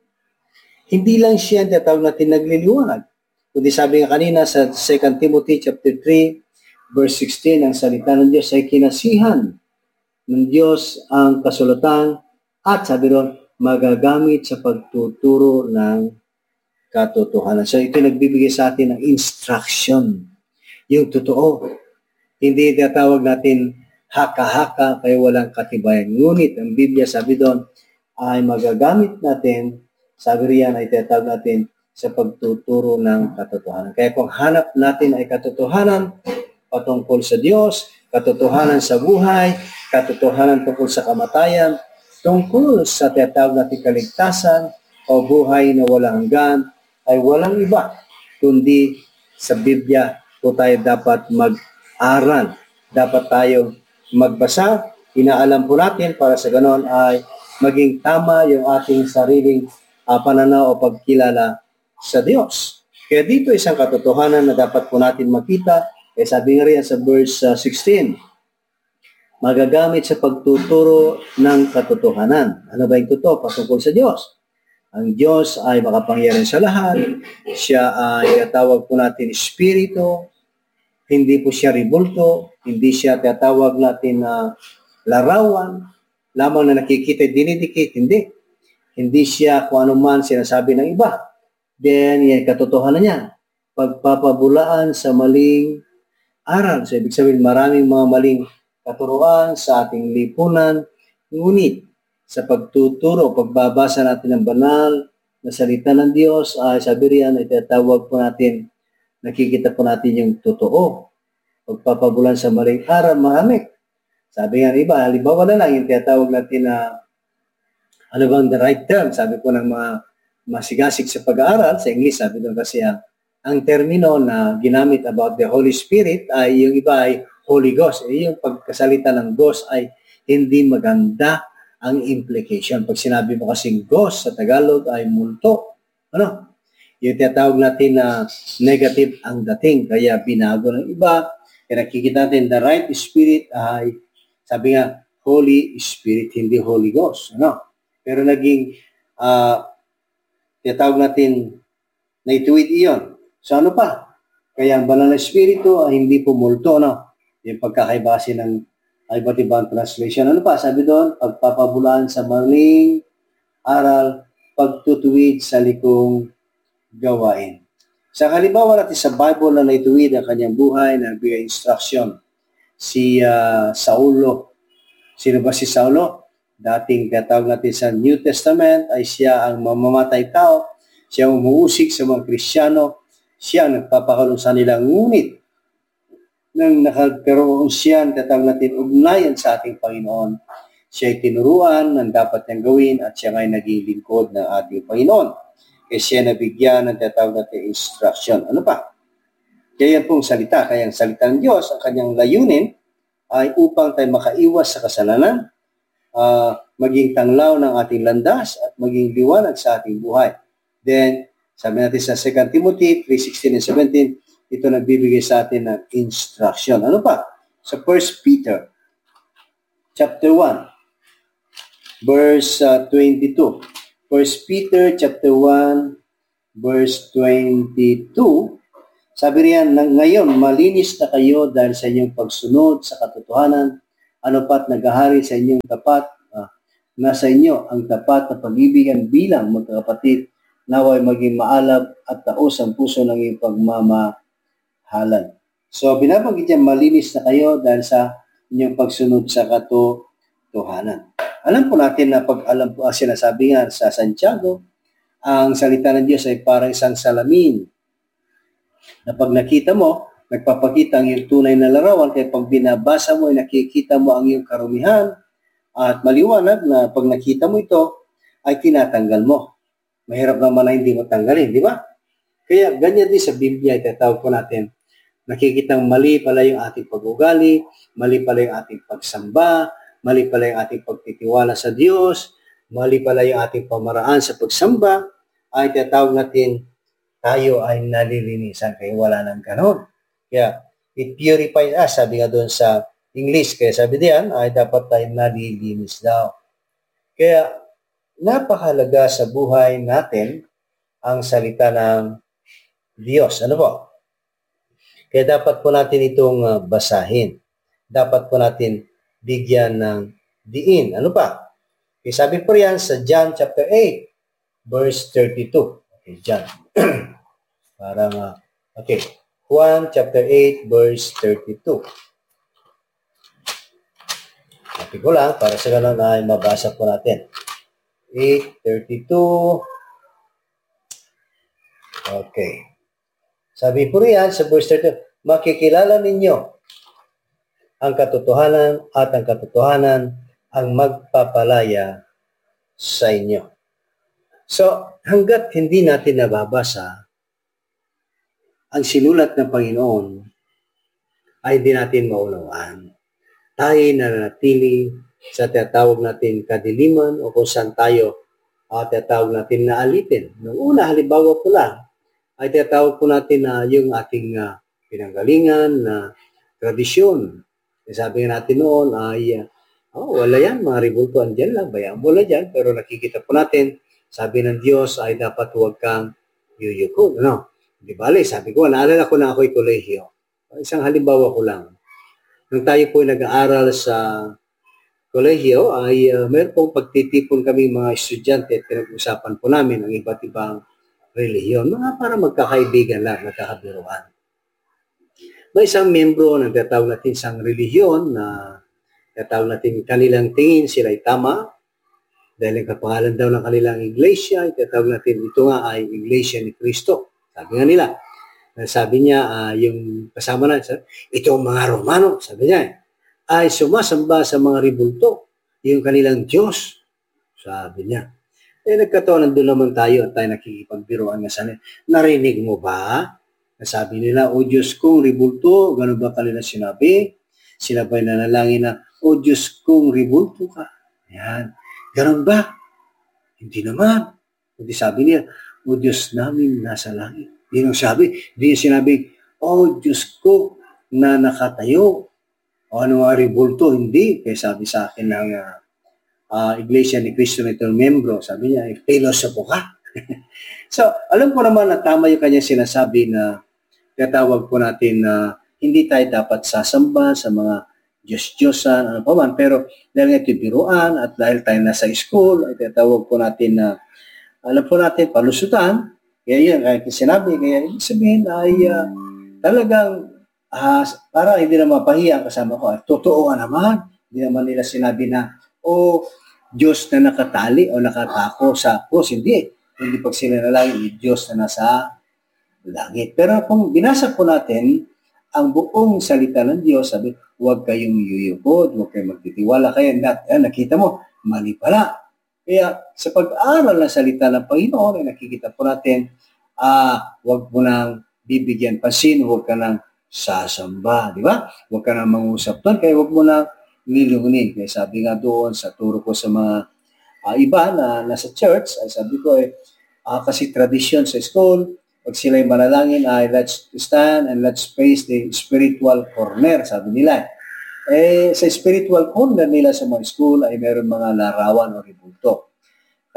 Hindi lang siya tatawag natin nagliliwanag. Kundi sabi nga kanina sa Second Timothy chapter three, verse sixteen, ang salita ng Diyos ay kinasihan ng Diyos ang kasulatan at sabi ron, magagamit sa pagtuturo ng katotohanan. So ito nagbibigay sa atin ng instruction. Yung totoo. Hindi tinatawag natin haka-haka kaya walang katibayan. Ngunit ang Biblia sabi doon ay magagamit natin, sabi riyan ay tinatawag natin sa pagtuturo ng katotohanan. Kaya kung hanap natin ay katotohanan patungkol sa Diyos, katotohanan sa buhay, katotohanan tungkol sa kamatayan, tungkol sa tinatawag natin kaligtasan o buhay na walang hanggan, ay walang iba kundi sa Biblia po tayo dapat mag-aral. Dapat tayo magbasa, inaalam po natin para sa ganon ay maging tama yung ating sariling uh, pananaw o pagkilala sa Diyos. Kaya dito isang katotohanan na dapat po natin makita, eh sabi nga rin sa verse uh, sixteen, magagamit sa pagtuturo ng katotohanan. Ano ba yung totoo patungkol sa Diyos? Ang Diyos ay makapangyarihan sa lahat. Siya ay tatawag po natin Espiritu. Hindi po siya ribulto. Hindi siya tatawag natin na larawan. Lamang na nakikita, dinidikit. Hindi. Hindi siya kung ano man sinasabi ng iba. Then, yan katotohanan niya. Pagpapabulaan sa maling aral. So, ibig sabihin, maraming mga maling katuruan sa ating lipunan. Ngunit, sa pagtuturo, pagbabasa natin ng banal na salita ng Diyos, ay sabi riyan, ay tinatawag po natin, nakikita po natin yung totoo. Pagpapabulan sa maling aral, marami. Sabi nga iba, halimbawa na lang, yung tinatawag natin na, ano bang the right term? Sabi po ng mga masigasig sa pag-aaral, sa English, sabi doon kasi ang, ang termino na ginamit about the Holy Spirit, ay yung iba ay Holy Ghost. E yung pagkasalita ng Ghost ay hindi maganda ang implication. Pag sinabi mo kasing ghost sa Tagalog ay multo. Ano? Yung tinatawag natin na negative ang dating. Kaya binago ng iba. Kaya nakikita natin the right spirit ay sabi nga Holy Spirit, hindi Holy Ghost. Ano? Pero naging uh, tinatawag natin na ituwid iyon. So ano pa? Kaya ang banal na espiritu ay hindi po multo. Ano? Yung pagkakaiba kasi ng ay iba't ibang translation. Ano pa? Sabi doon, pagpapabulaan sa maling aral, pagtutuwid sa likong gawain. Sa halimbawa natin sa Bible na naituwid ang kanyang buhay, nagbigay instruction, si uh, Saulo. Sino ba si Saulo? Dating katawag natin sa New Testament ay siya ang mamamatay tao, siya ang umuusik sa mga Kristiyano, siya ang nagpapakulong sa nila. Ngunit, nang nakagkaroon siya, tatawag natin, ugnayan sa ating Panginoon. Siya ay tinuruan ng dapat niyang gawin at siya ay naging lingkod ng ating Panginoon. Kaya siya nabigyan ng tatawag natin instruction. Ano pa? Kaya yan pong salita. Kaya ang salita ng Diyos, ang kanyang layunin ay upang tayo makaiwas sa kasalanan, uh, maging tanglaw ng ating landas at maging liwanag sa ating buhay. Then, sabi natin sa Second Timothy three sixteen and seventeen, ito nagbibigay sa atin ng instruction. Ano pa? Sa First Peter chapter one, verse uh, twenty-two. First Peter chapter one, verse twenty-two, sabi riyan, ngayon, malinis na kayo dahil sa inyong pagsunod sa katotohanan, ano pat nagahari sa inyong tapat, ah, nasa inyo ang tapat na pag-ibigan bilang magkakapatid, naway maging maalab at taos ang puso ng iyong pagmamahalan. So, binabanggit yan, malinis na kayo dahil sa inyong pagsunod sa katotohanan. Alam po natin na pag alam po, sinasabi nga sa Santiago, ang salita ng Diyos ay parang isang salamin na pag nakita mo, nagpapakita ang iyong tunay na larawan, kaya pag binabasa mo, ay nakikita mo ang iyong karumihan at maliwanag na pag nakita mo ito, ay tinatanggal mo. Mahirap naman na hindi mo tanggalin, di ba? Kaya ganyan din sa Biblia, itatawag po natin, nakikitang mali pala yung ating pag-ugali, mali pala yung ating pagsamba, mali pala yung ating pagtitiwala sa Diyos, mali pala yung ating pamaraan sa pagsamba, ay itatawag natin, tayo ay nalilinisan, kaya wala nang ganon. Kaya, it purifies us, sabi nga doon sa English, kaya sabi diyan, ay dapat tayo nalilinis daw. Kaya, napakahalaga sa buhay natin ang salita ng Diyos. Ano po? Kaya dapat po natin itong uh, basahin. Dapat po natin bigyan ng diin. Ano pa? Kaya sabi po riyan sa John chapter eight, verse thirty-two. Okay, John. Parang, uh, okay. Juan chapter eight, verse thirty-two. Sabi ko lang, para sa ganun ay mabasa po natin. eight thirty-two. Okay. Sabi po riyan sa verse thirty-two, makikilala ninyo ang katotohanan at ang katotohanan ang magpapalaya sa inyo. So, hanggat hindi natin nababasa ang sinulat ng Panginoon, ay hindi natin maunawaan. Tayo nananatili sa tinatawag natin kadiliman o kung saan tayo uh, tinatawag natin na alitin. Noong una, halimbawa po lang, ay tinatawag po natin na uh, yung ating uh, pinanggalingan na uh, tradisyon. E sabi nga natin noon ay, uh, oh, wala yan, mga ribultuan dyan lang, bayaan mo lang dyan. Pero nakikita po natin, sabi ng Diyos ay dapat huwag kang yuyuko. Ano? Di bale, sabi ko, naalala ko na ako'y kolehiyo. Isang halimbawa ko lang. Nung tayo po nag-aaral sa kolehiyo, ay uh, mayroon pong pagtitipon kami mga estudyante at pinag-usapan po namin ang iba't ibang relihiyon, mga para magkakaibigan lang, magkakabiruan. May isang membro ng tatawag natin isang relihiyon na tatawag natin kanilang tingin sila ay tama, dahil ang kapangalan daw ng kanilang iglesia, itatawag natin ito nga ay Iglesia ni Cristo. Sabi nga nila. Sabi niya, uh, yung kasama na, itong mga Romano, sabi niya, ay sumasamba sa mga ribulto, yung kanilang Diyos. Sabi niya. Eh, nagkataon, nandun naman tayo at tayo nakikipagbiruan nga sana. Narinig mo ba? Sabi nila, o Diyos kong ribulto, gano'n ba kanila sinabi? Sila ba'y nanalangin na, o Diyos kong ribulto ka? Ayan. Ganon ba? Hindi naman. Hindi sabi niya, o Diyos namin nasa langit. Hindi nang sabi. Hindi niya sinabi, o Diyos ko na nakatayo. O ano nga ribulto? Hindi. Kaya sabi sa akin ng uh, uh, Iglesia ni Cristo na itong membro, sabi niya, filosopo ka. So, alam ko naman na tama yung kanya sinasabi na tinatawag po natin na uh, hindi tayo dapat sasamba sa mga Diyos-Diyosan, ano pa man. Pero dahil ito biruan at dahil tayo nasa school, ay tinatawag po natin na, alam po natin, palusutan. Kaya yun, kahit sinabi, kaya ibig sabihin ay uh, talagang, uh, para hindi na mapahiya ang kasama ko. At totoo nga naman, hindi naman nila sinabi na, o Diyos na nakatali o nakatako sa krus. Hindi. Hindi pag sila nalangin, Diyos na nasa langit. Pero kung binasa po natin, ang buong salita ng Diyos, sabi, huwag kayong yuyukod, huwag kayong magtitiwala. Kaya eh, nakita mo, mali pala. Kaya sa pag-aaral ng salita ng Panginoon, ay nakikita po natin, ah, huwag mo nang bibigyan pansin, huwag ka nang sasamba, di ba? Huwag ka nang mangusap doon, kaya huwag mo nang nilungunin. Kaya sabi nga doon, sa turo ko sa mga uh, iba na nasa church, ay sabi ko, eh, uh, kasi tradisyon sa school, pag sila'y manalangin ay let's stand and let's face the spiritual corner, sabi nila. Eh, sa spiritual corner nila sa mga school ay meron mga larawan o ribulto.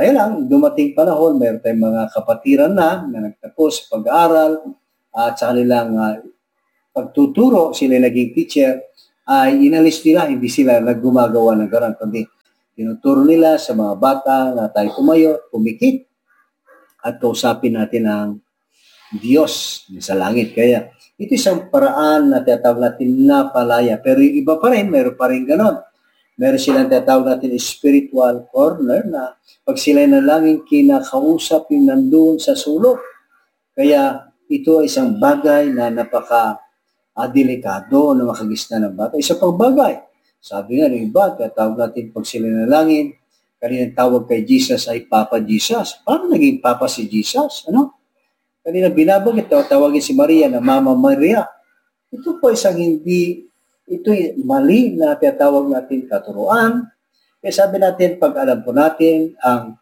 Kaya lang, dumating panahon, mayroon tayong mga kapatiran na na nagtapos sa pag-aaral at sa kanilang uh, pagtuturo, sila naging teacher, ay inalis nila, hindi sila naggumagawa ng gano'n, kundi tinuturo nila sa mga bata na tayo tumayo, pumikit, at kausapin natin ang Diyos sa langit. Kaya ito isang paraan na tinatawag natin na palaya. Pero yung iba pa rin, mayroon pa rin gano'n. Meron silang tinatawag natin spiritual corner na pag sila nalangin, kinakausap yung nandun sa sulok. Kaya ito ay isang bagay na napaka-delikado na makagisna ng bata. Isa pang bagay, sabi nga ng iba, tinatawag natin pag sila nalangin, kaninang tawag kay Jesus ay Papa Jesus. Paano naging Papa si Jesus? Ano? Kanina binabagit, tawagin si Maria na Mama Maria. Ito po isang hindi, ito'y mali na tinatawag natin katuruan. Kaya sabi natin, pag alam po natin ang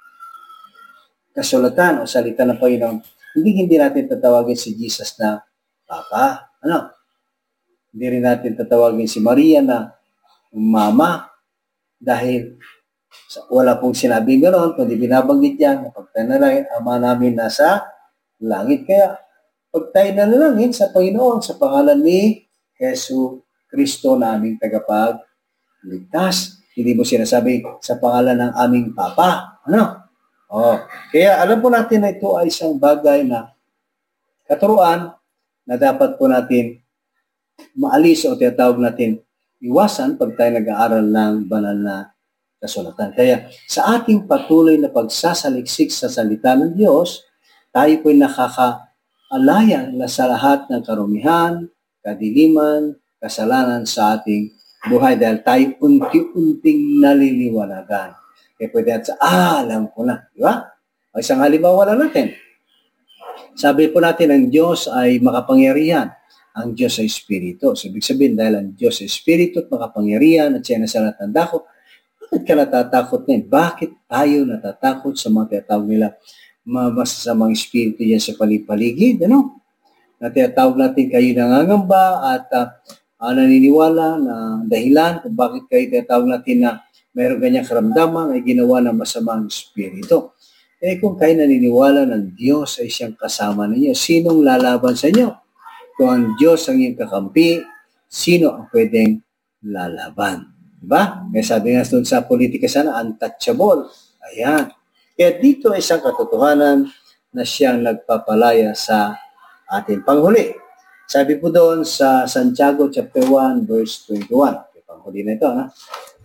kasulatan o salita ng Panginoon, hindi hindi natin tatawagin si Jesus na Papa. Ano? Hindi rin natin tatawagin si Maria na Mama dahil wala pong sinabing gano'n, kundi binabanggit yan, pag tayo nalangin, Ama namin nasa langit. Kaya, pag tayo nalangin sa Panginoon, sa pangalan ni Jesu Kristo na aming tagapagligtas, hindi mo sinasabi sa pangalan ng aming Papa. Ano? Oh, kaya alam po natin na ito ay isang bagay na katuruan na dapat po natin maalis o tinatawag natin iwasan pag tayo nag-aaral ng banal na kasulatan. Kaya sa ating patuloy na pagsasaliksik sa salita ng Diyos, tayo po'y nakakaalaya na sa lahat ng karumihan, kadiliman, kasalanan sa ating buhay dahil tayo unti-unting naliliwanagan. Kaya pwede at sa, ah, alam ko na. Di ba? O isang halimbawa na natin. Sabi po natin, ang Diyos ay makapangyarihan. Ang Diyos ay Espiritu. So, ibig sabihin, dahil ang Diyos ay Espiritu at makapangyarihan at siya na sa lahat ng dako, bakit ka natatakot ngayon? Bakit tayo natatakot sa mga tinatawag nila masasamang espiritu yan sa palipaligid? Ano? Na tinatawag natin kayo nangangamba at uh, uh, naniniwala na dahilan kung bakit kayo tinatawag natin na mayroong ganyang karamdaman ay ginawa ng masamang espiritu. Eh kung kayo naniniwala ng Diyos ay siyang kasama ninyo, sinong lalaban sa inyo? Kung ang Diyos ang iyong kakampi, sino ang pwedeng lalaban? Diba? Kaya sabi nga doon sa politika sana, untouchable. Ayan. Kaya dito ay isang katotohanan na siyang nagpapalaya sa atin. Panghuli, sabi po doon sa Santiago chapter one, verse twenty-one. Okay, panghuli na ito, ha?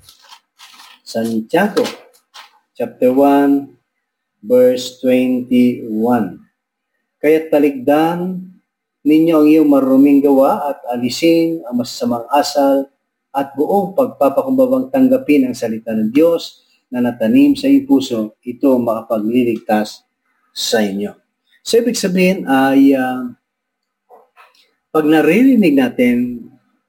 Santiago chapter one, verse twenty-one. Kaya't taligdan ninyo ang iyong maruming gawa at alisin ang masasamang asal at buong pagpapakumbabang tanggapin ang salita ng Diyos na natanim sa iyong puso, ito makapagliligtas sa inyo. So, ibig sabihin ay uh, pag naririnig natin,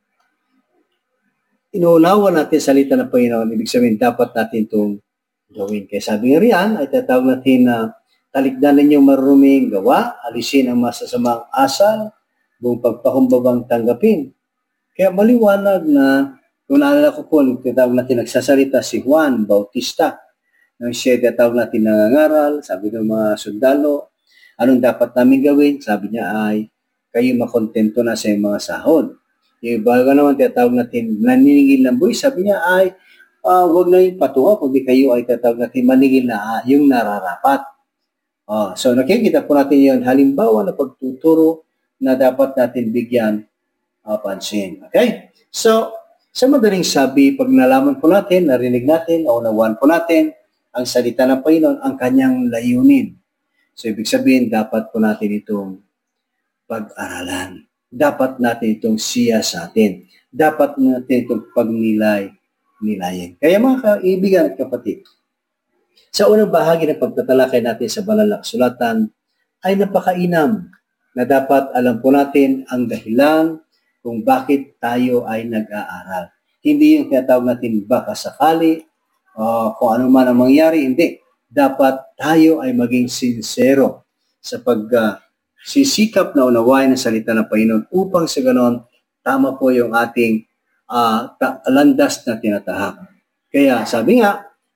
inuunawa natin salita ng Panginoon, ibig sabihin dapat natin itong gawin. Kaya sabi nga riyan, ay tatawag natin na uh, talikdan ninyong maruming gawa, alisin ang masasamang asal, buong pagpakumbabang tanggapin. Kaya maliwanag na, kung naalala ko po, tinatawag natin nagsasalita si Juan Bautista. Nang siya tinatawag natin nangangaral, sabi ng mga sundalo, anong dapat namin gawin? Sabi niya ay, kayo makontento na sa mga sahod. Yung bago naman tinatawag natin naniningil ng buhay, sabi niya ay, uh, huwag na yung patunga, kundi kayo ay tinatawag natin maningil na uh, yung nararapat. Uh, so nakikita po natin yun, halimbawa na pagtuturo na dapat natin bigyan uh, pansin. Okay? So, sa madaling sabi, pag nalaman po natin, narinig natin, o nawan po natin, ang salita ng Panginoon, ang kanyang layunin. So, ibig sabihin, dapat po natin itong pag-aralan. Dapat natin itong siya sa atin. Dapat natin itong pagnilay-nilayin. Kaya mga kaibigan at kapatid, sa unang bahagi ng pagtatalakay natin sa banal na kasulatan ay napakainam na dapat alam po natin ang dahilan kung bakit tayo ay nag-aaral. Hindi yung tinatawag natin baka sakali, uh, kung ano man ang mangyari, hindi. Dapat tayo ay maging sincero sa pagsisikap uh, na unawain ang salita ng Panginoon upang sa ganon, tama po yung ating uh, landas na tinatahak. Kaya sabi nga,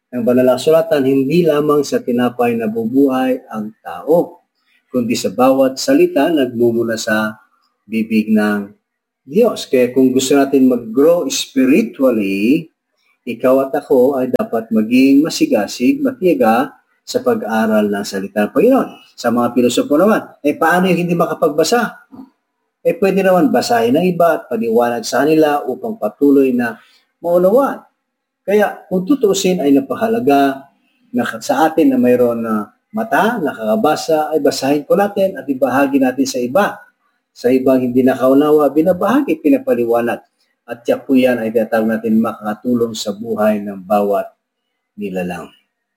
ng banal na kasulatan, hindi lamang sa tinapay na bubuhay ang tao, kundi sa bawat salita nagmumula sa bibig ng Diyos. Kaya kung gusto natin mag-grow spiritually, ikaw at ako ay dapat maging masigasig, matiyaga sa pag-aral ng salita ng Panginoon. Sa mga pilosopo naman, eh paano yung hindi makapagbasa? Eh pwede naman basahin ng iba at paniwanag sa kanila upang patuloy na maunawaan. Kaya kung tutusin ay napahalaga na sa atin na mayroon na mata, nakakabasa, ay basahin ko natin at ibahagi natin sa iba. Sa ibang hindi nakaunawa, binabahagi, pinapaliwanag. At tiyak po yan ay tinatawag natin makakatulong sa buhay ng bawat nilalang.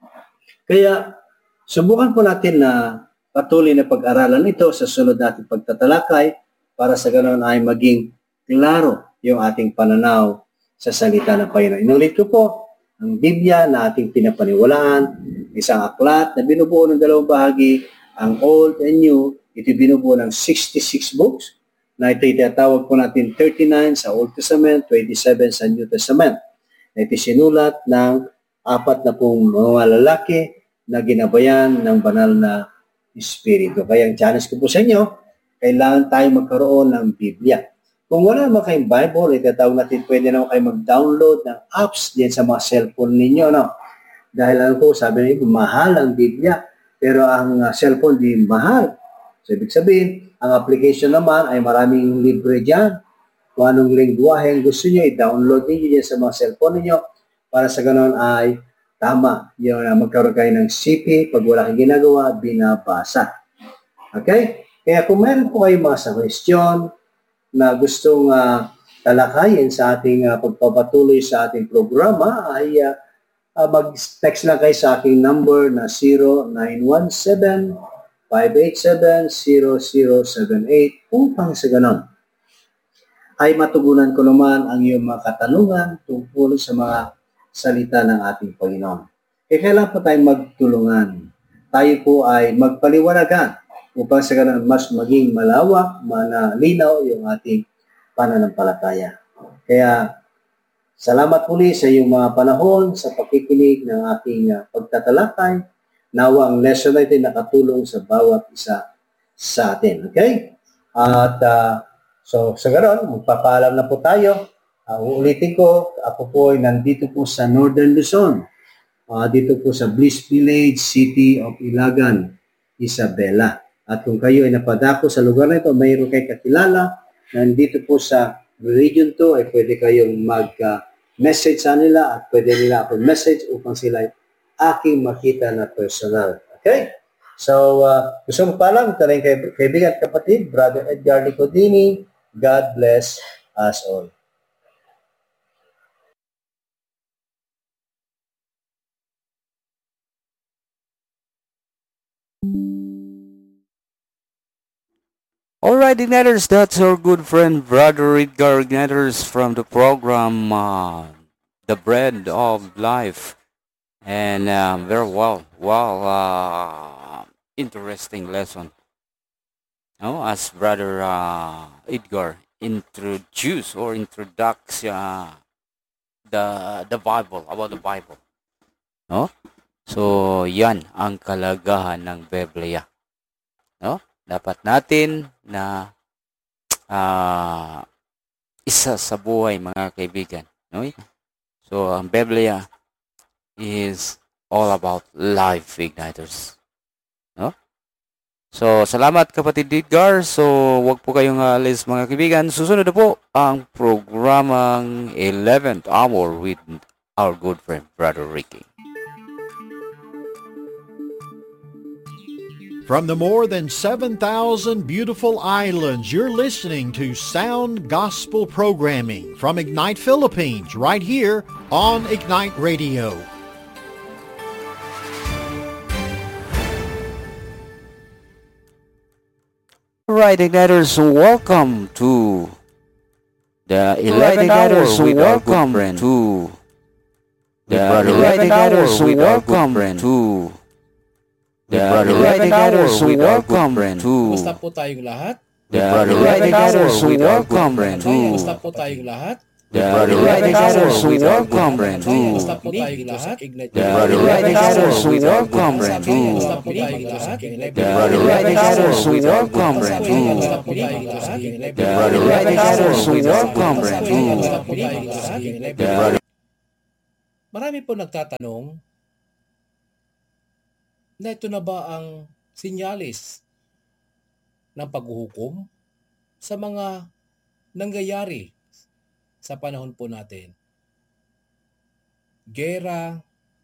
Kaya subukan po natin na patuloy na pag-aralan ito sa sunod nating pagtatalakay para sa ganoon ay maging klaro yung ating pananaw sa salita ng Panginoon. Inulit ko po, ang Biblia na ating pinapaniwalaan, isang aklat na binubuo ng dalawang bahagi, ang Old and New, ito binubuo ng sixty-six books, na ito itatawag po natin thirty-nine sa Old Testament, twenty-seven sa New Testament. Na ito sinulat ng apat na pong mga lalaki na ginabayan ng banal na Espiritu. Kaya ang challenge ko po sa inyo, kailangan tayo magkaroon ng Biblia. Kung wala naman kayong Bible, itatawag natin, pwede naman kayo mag-download ng apps din sa mga cellphone ninyo. No? Dahil alam ko, sabi nyo, mahal ang Biblia, pero ang uh, cellphone di mahal. So, ibig sabihin, ang application naman ay maraming libre dyan. Kung anong lingwahe ang gusto nyo, i-download niyo dyan sa mga cellphone niyo para sa ganon ay tama. Yung uh, magkaroon kayo ng C P, pag wala kayong ginagawa, binabasa. Okay? Kaya kung meron po kayong mga suggestion na gustong uh, talakayin sa ating uh, pagpapatuloy sa ating programa, ay uh, uh, mag-text lang kayo sa aking number na zero nine one seven, five eight seven, zero zero seven eight upang sa ganon ay matugunan ko naman ang iyong mga katanungan tungkol sa mga salita ng ating Panginoon. Kaya kailangan po tayong magtulungan. Tayo po ay magpaliwanagan upang sa ganun mas maging malawak, malinaw yung ating pananampalataya. Kaya salamat muli sa iyong mga panahon sa pakikinig ng ating uh, pagtatalakay. Nawa ang lesson na ito nakatulong sa bawat isa sa atin. Okay? At uh, so sa ganun, magpapaalam na po tayo. Uh, uulitin ko, ako po ay nandito po sa Northern Luzon. Uh, dito po sa Bliss Village, City of Ilagan, Isabela. At kung kayo ay napadako sa lugar na ito, mayroon kayo kakilala, nandito po sa Region two, ay pwede kayong mag-message uh, sa nila at pwede nila ako message upang sila ay aking makita na personal. Okay? So, uh, gusto mo pala, ito rin kay, kaibigan at kapatid, Brother Edgar Nicodini. God bless us all. Alright, Igniters, that's our good friend Brother Edgar Igniters from the program uh, The Bread of Life. And um, very well, well, uh, interesting lesson. Oh, as Brother uh, Edgar introduced or introduced uh, the the Bible, about the Bible. No? So, yan ang kalagahan ng Biblia. No? Dapat natin na uh, isa sa buhay, mga kaibigan. No? So, ang Biblia is all about life, Igniters. No? So, salamat kapatid Edgar. So, wag po kayong alis, mga kaibigan. Susunod na po ang programang eleventh Hour with our good friend, Brother Ricky. From the more than seven thousand beautiful islands, you're listening to Sound Gospel Programming from Ignite Philippines, right here on Ignite Radio. Right, Igniters, welcome to the eleventh Hour with our good friend. To the eleventh Hour with our good friend. To The eleventh Hour with our good friend. Kumusta po tayong lahat? The eleventh Hour with our good friend. Kumusta po tayong lahat? The Radicators welcome to Basta po tayong lahat. The Radicators welcome to Basta po tayong lahat. The Radicators welcome to Basta po tayong lahat. The Radicators welcome to Basta po tayong lahat. Marami po nagtatanong na ito na ba ang sinyalis ng paghuhukom sa mga nangyayari sa panahon po natin. Gera,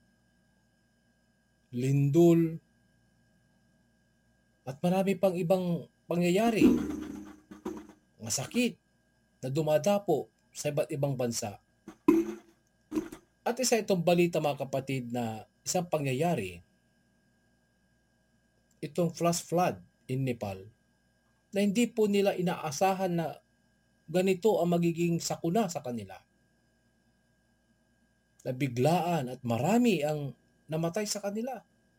lindol, at marami pang ibang pangyayari. Mga sakit na dumadapo sa iba't ibang bansa. At isa itong balita mga kapatid na isang pangyayari, itong flash flood in Nepal, na hindi po nila inaasahan na ganito ang magiging sakuna sa kanila. Nabiglaan at marami ang namatay sa kanila.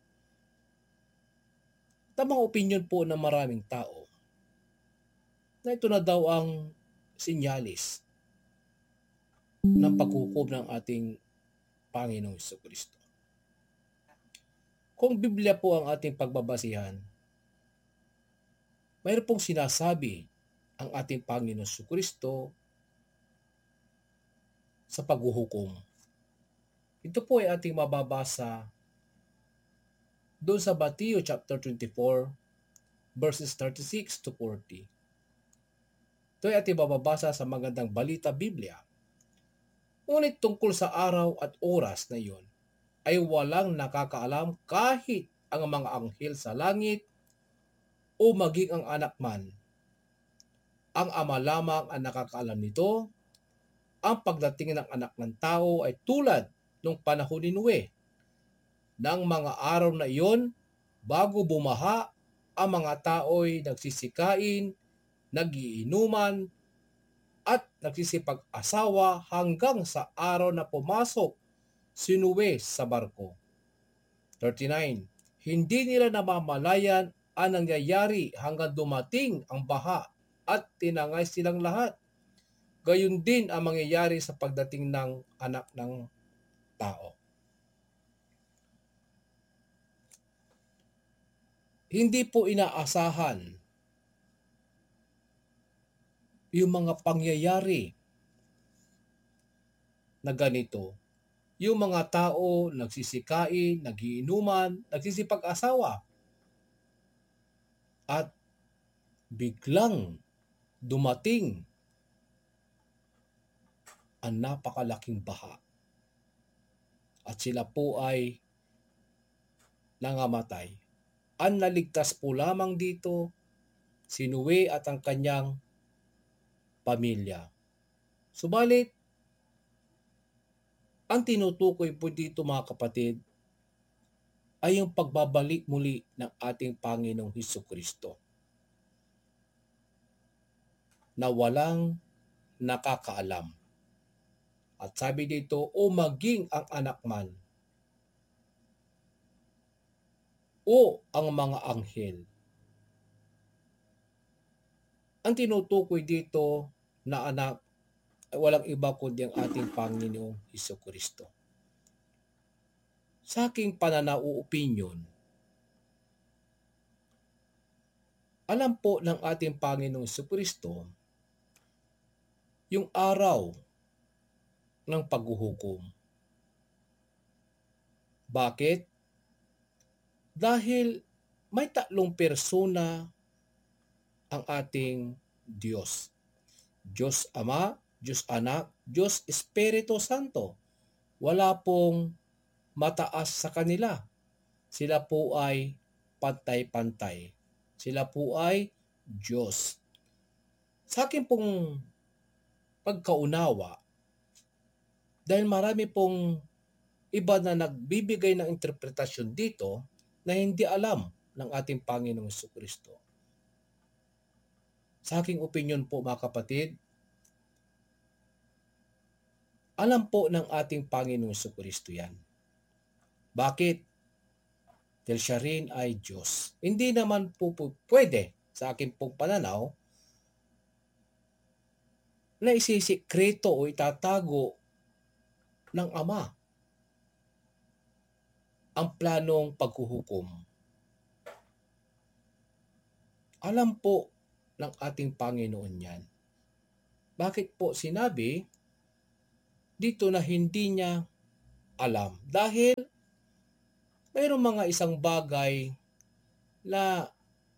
Tamang opinion po ng maraming tao na ito na daw ang sinyalis ng paghukom ng ating Panginoong Jesucristo. Kung Biblia po ang ating pagbabasihan, mayroon pong sinasabi ang ating Panginoon Jesucristo sa paghuhukom. Ito po ay ating mababasa doon sa Matthew chapter twenty-four verses thirty-six to forty. Ito ay ating mababasa sa Magandang Balita Biblia. Ngunit tungkol sa araw at oras na iyon ay walang nakakaalam kahit ang mga anghel sa langit o maging ang anak man. Ang Ama lamang ang nakakaalam nito. Ang pagdating ng anak ng tao ay tulad ng panahon ni Noe. Nang mga araw na iyon, bago bumaha, ang mga tao'y nagsisikain, nagiinuman, at nagsisipag-asawa hanggang sa araw na pumasok si Noe sa barko. thirty-nine. Hindi nila namamalayan ang nangyayari hanggang dumating ang baha at tinangay silang lahat. Gayon din ang mangyayari sa pagdating ng anak ng tao. Hindi po inaasahan yung mga pangyayari na ganito. Yung mga tao nagsisikain, nagiinuman, nagsisipag-asawa, at biglang dumating ang napakalaking baha. At sila po ay nangamatay. Ang naligtas po lamang dito si Noe at ang kanyang pamilya. Subalit, ang tinutukoy po dito mga kapatid ay yung pagbabalik muli ng ating Panginoong Hesukristo na walang nakakaalam. At sabi dito, o maging ang anak man o ang mga anghel. Ang tinutukoy dito na anak ay walang iba kundi ang ating Panginoong Hesukristo. Sa aking pananaw o opinion, alam po ng ating Panginoong Hesukristo yung araw ng paghuhukom. Bakit? Dahil may tatlong persona ang ating Diyos. Diyos Ama, Diyos Anak, Diyos Espiritu Santo. Wala pong mataas sa kanila. Sila po ay pantay-pantay. Sila po ay Diyos. Sa akin pong pagkaunawa, dahil marami pong iba na nagbibigay ng interpretasyon dito na hindi alam ng ating Panginoong Jesucristo. Sa aking opinion po mga kapatid, alam po ng ating Panginoong Jesucristo yan. Bakit? Dahil siya rin ay Diyos. Hindi naman po, po pwede sa aking pong pananaw na isisikreto o itatago ng Ama ang planong paghuhukom. Alam po ng ating Panginoon yan. Bakit po sinabi dito na hindi niya alam? Dahil mayroong mga isang bagay na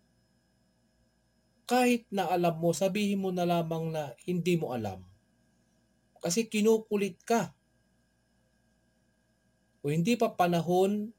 kahit na alam mo, sabihin mo na lamang na hindi mo alam. Kasi kinukulit ka. O hindi pa panahon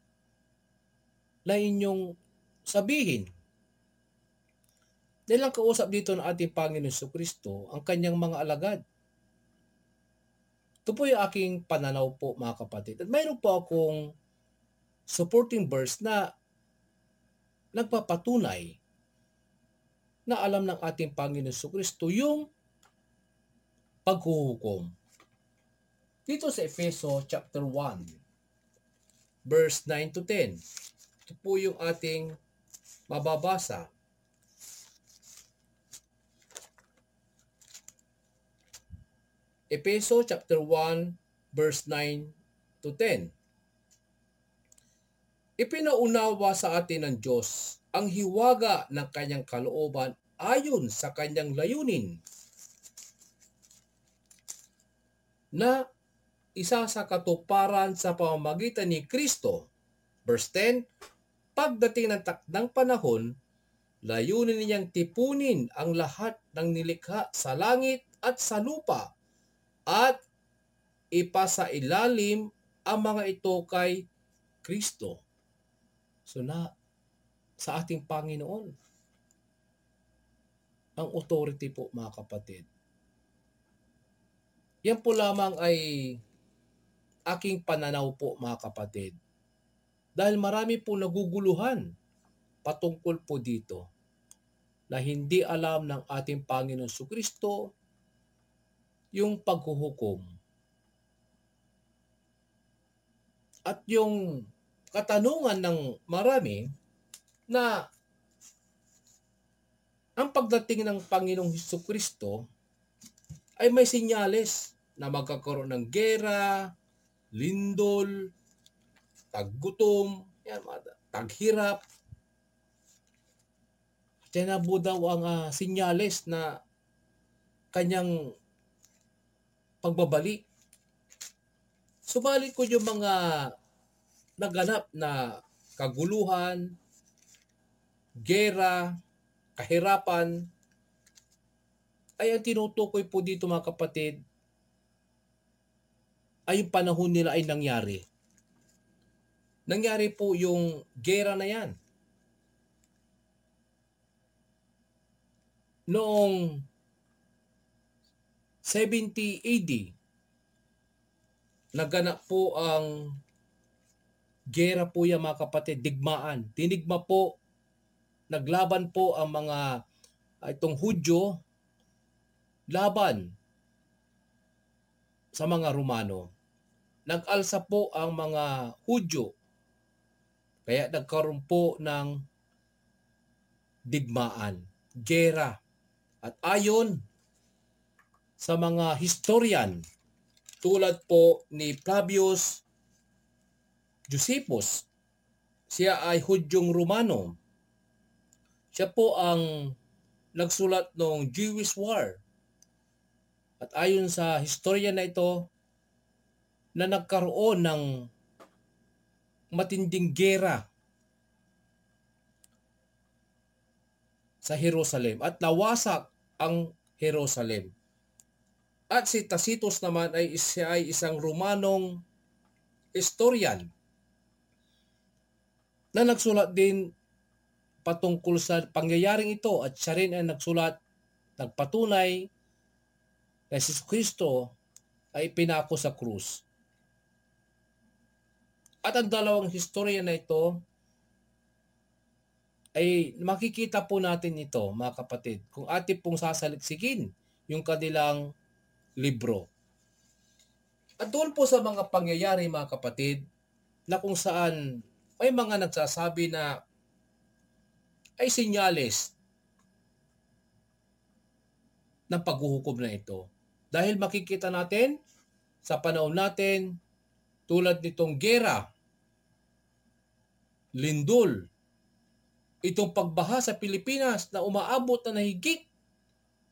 na inyong sabihin. Dahil ang kausap dito ng ating Panginoon Jesucristo, ang kanyang mga alagad. Ito po yung aking pananaw po, mga kapatid. At mayroon po akong supporting verse na nagpapatunay na alam ng ating Panginoon Jesucristo yung paghuhukom. Dito sa Efeso chapter one, verse nine to ten. Ito po yung ating mababasa. Efeso chapter one, verse nine to ten. Ipinaunawa sa atin ng Diyos ang hiwaga ng kanyang kalooban ayon sa kanyang layunin na isa sa katuparan sa pamamagitan ni Kristo. Verse ten, pagdating ng takdang panahon, layunin niyang tipunin ang lahat ng nilikha sa langit at sa lupa at ipasailalim ang mga ito kay Kristo. So na sa ating Panginoon ang authority po, mga kapatid. Yan po lamang ay aking pananaw po, mga kapatid. Dahil marami po naguguluhan patungkol po dito na hindi alam ng ating Panginoon Jesucristo yung paghuhukom. At yung katanungan ng marami na ang pagdating ng Panginoong Jesucristo ay may sinyales na magkakaroon ng gera, lindol, taggutom, yan, taghirap. Tinabu daw ang uh, sinyales na kanyang pagbabalik. Subalit ko yung mga naganap na kaguluhan, gera, kahirapan, ay ang tinutukoy po dito, mga kapatid, ay yung panahon nila ay nangyari. Nangyari po yung gera na yan. Noong seventy A D, naganap po ang gera po yan, mga kapatid, digmaan. Tinigma po, naglaban po ang mga uh, itong Hudyo laban sa mga Romano. Nag-alsa po ang mga Hudyo. Kaya nagkaroon po ng digmaan, gera. At ayon sa mga historian, tulad po ni Flavius Josephus, siya ay Hudyong Romano. Siya po ang nagsulat ng Jewish War. At ayon sa historian na ito, na nagkaroon ng matinding gera sa Jerusalem at nawasak ang Jerusalem. At si Tacitus naman ay siya ay isang Romanong historian na nagsulat din patungkol sa pangyayaring ito at siya rin ay nagsulat, nagpatunay na si Kristo ay pinako sa krus. At ang dalawang historian na ito ay makikita po natin ito, mga kapatid, kung atin pong sasaliksikin yung kanilang libro. At doon po sa mga pangyayari, mga kapatid, na kung saan may mga nagsasabi na ay sinyales ng paghuhukom na ito. Dahil makikita natin sa panahon natin, tulad nitong gera, lindol, itong pagbaha sa Pilipinas na umaabot na nahigit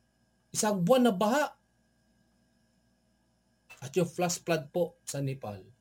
isang buwan na baha, at yung flash flood po sa Nepal.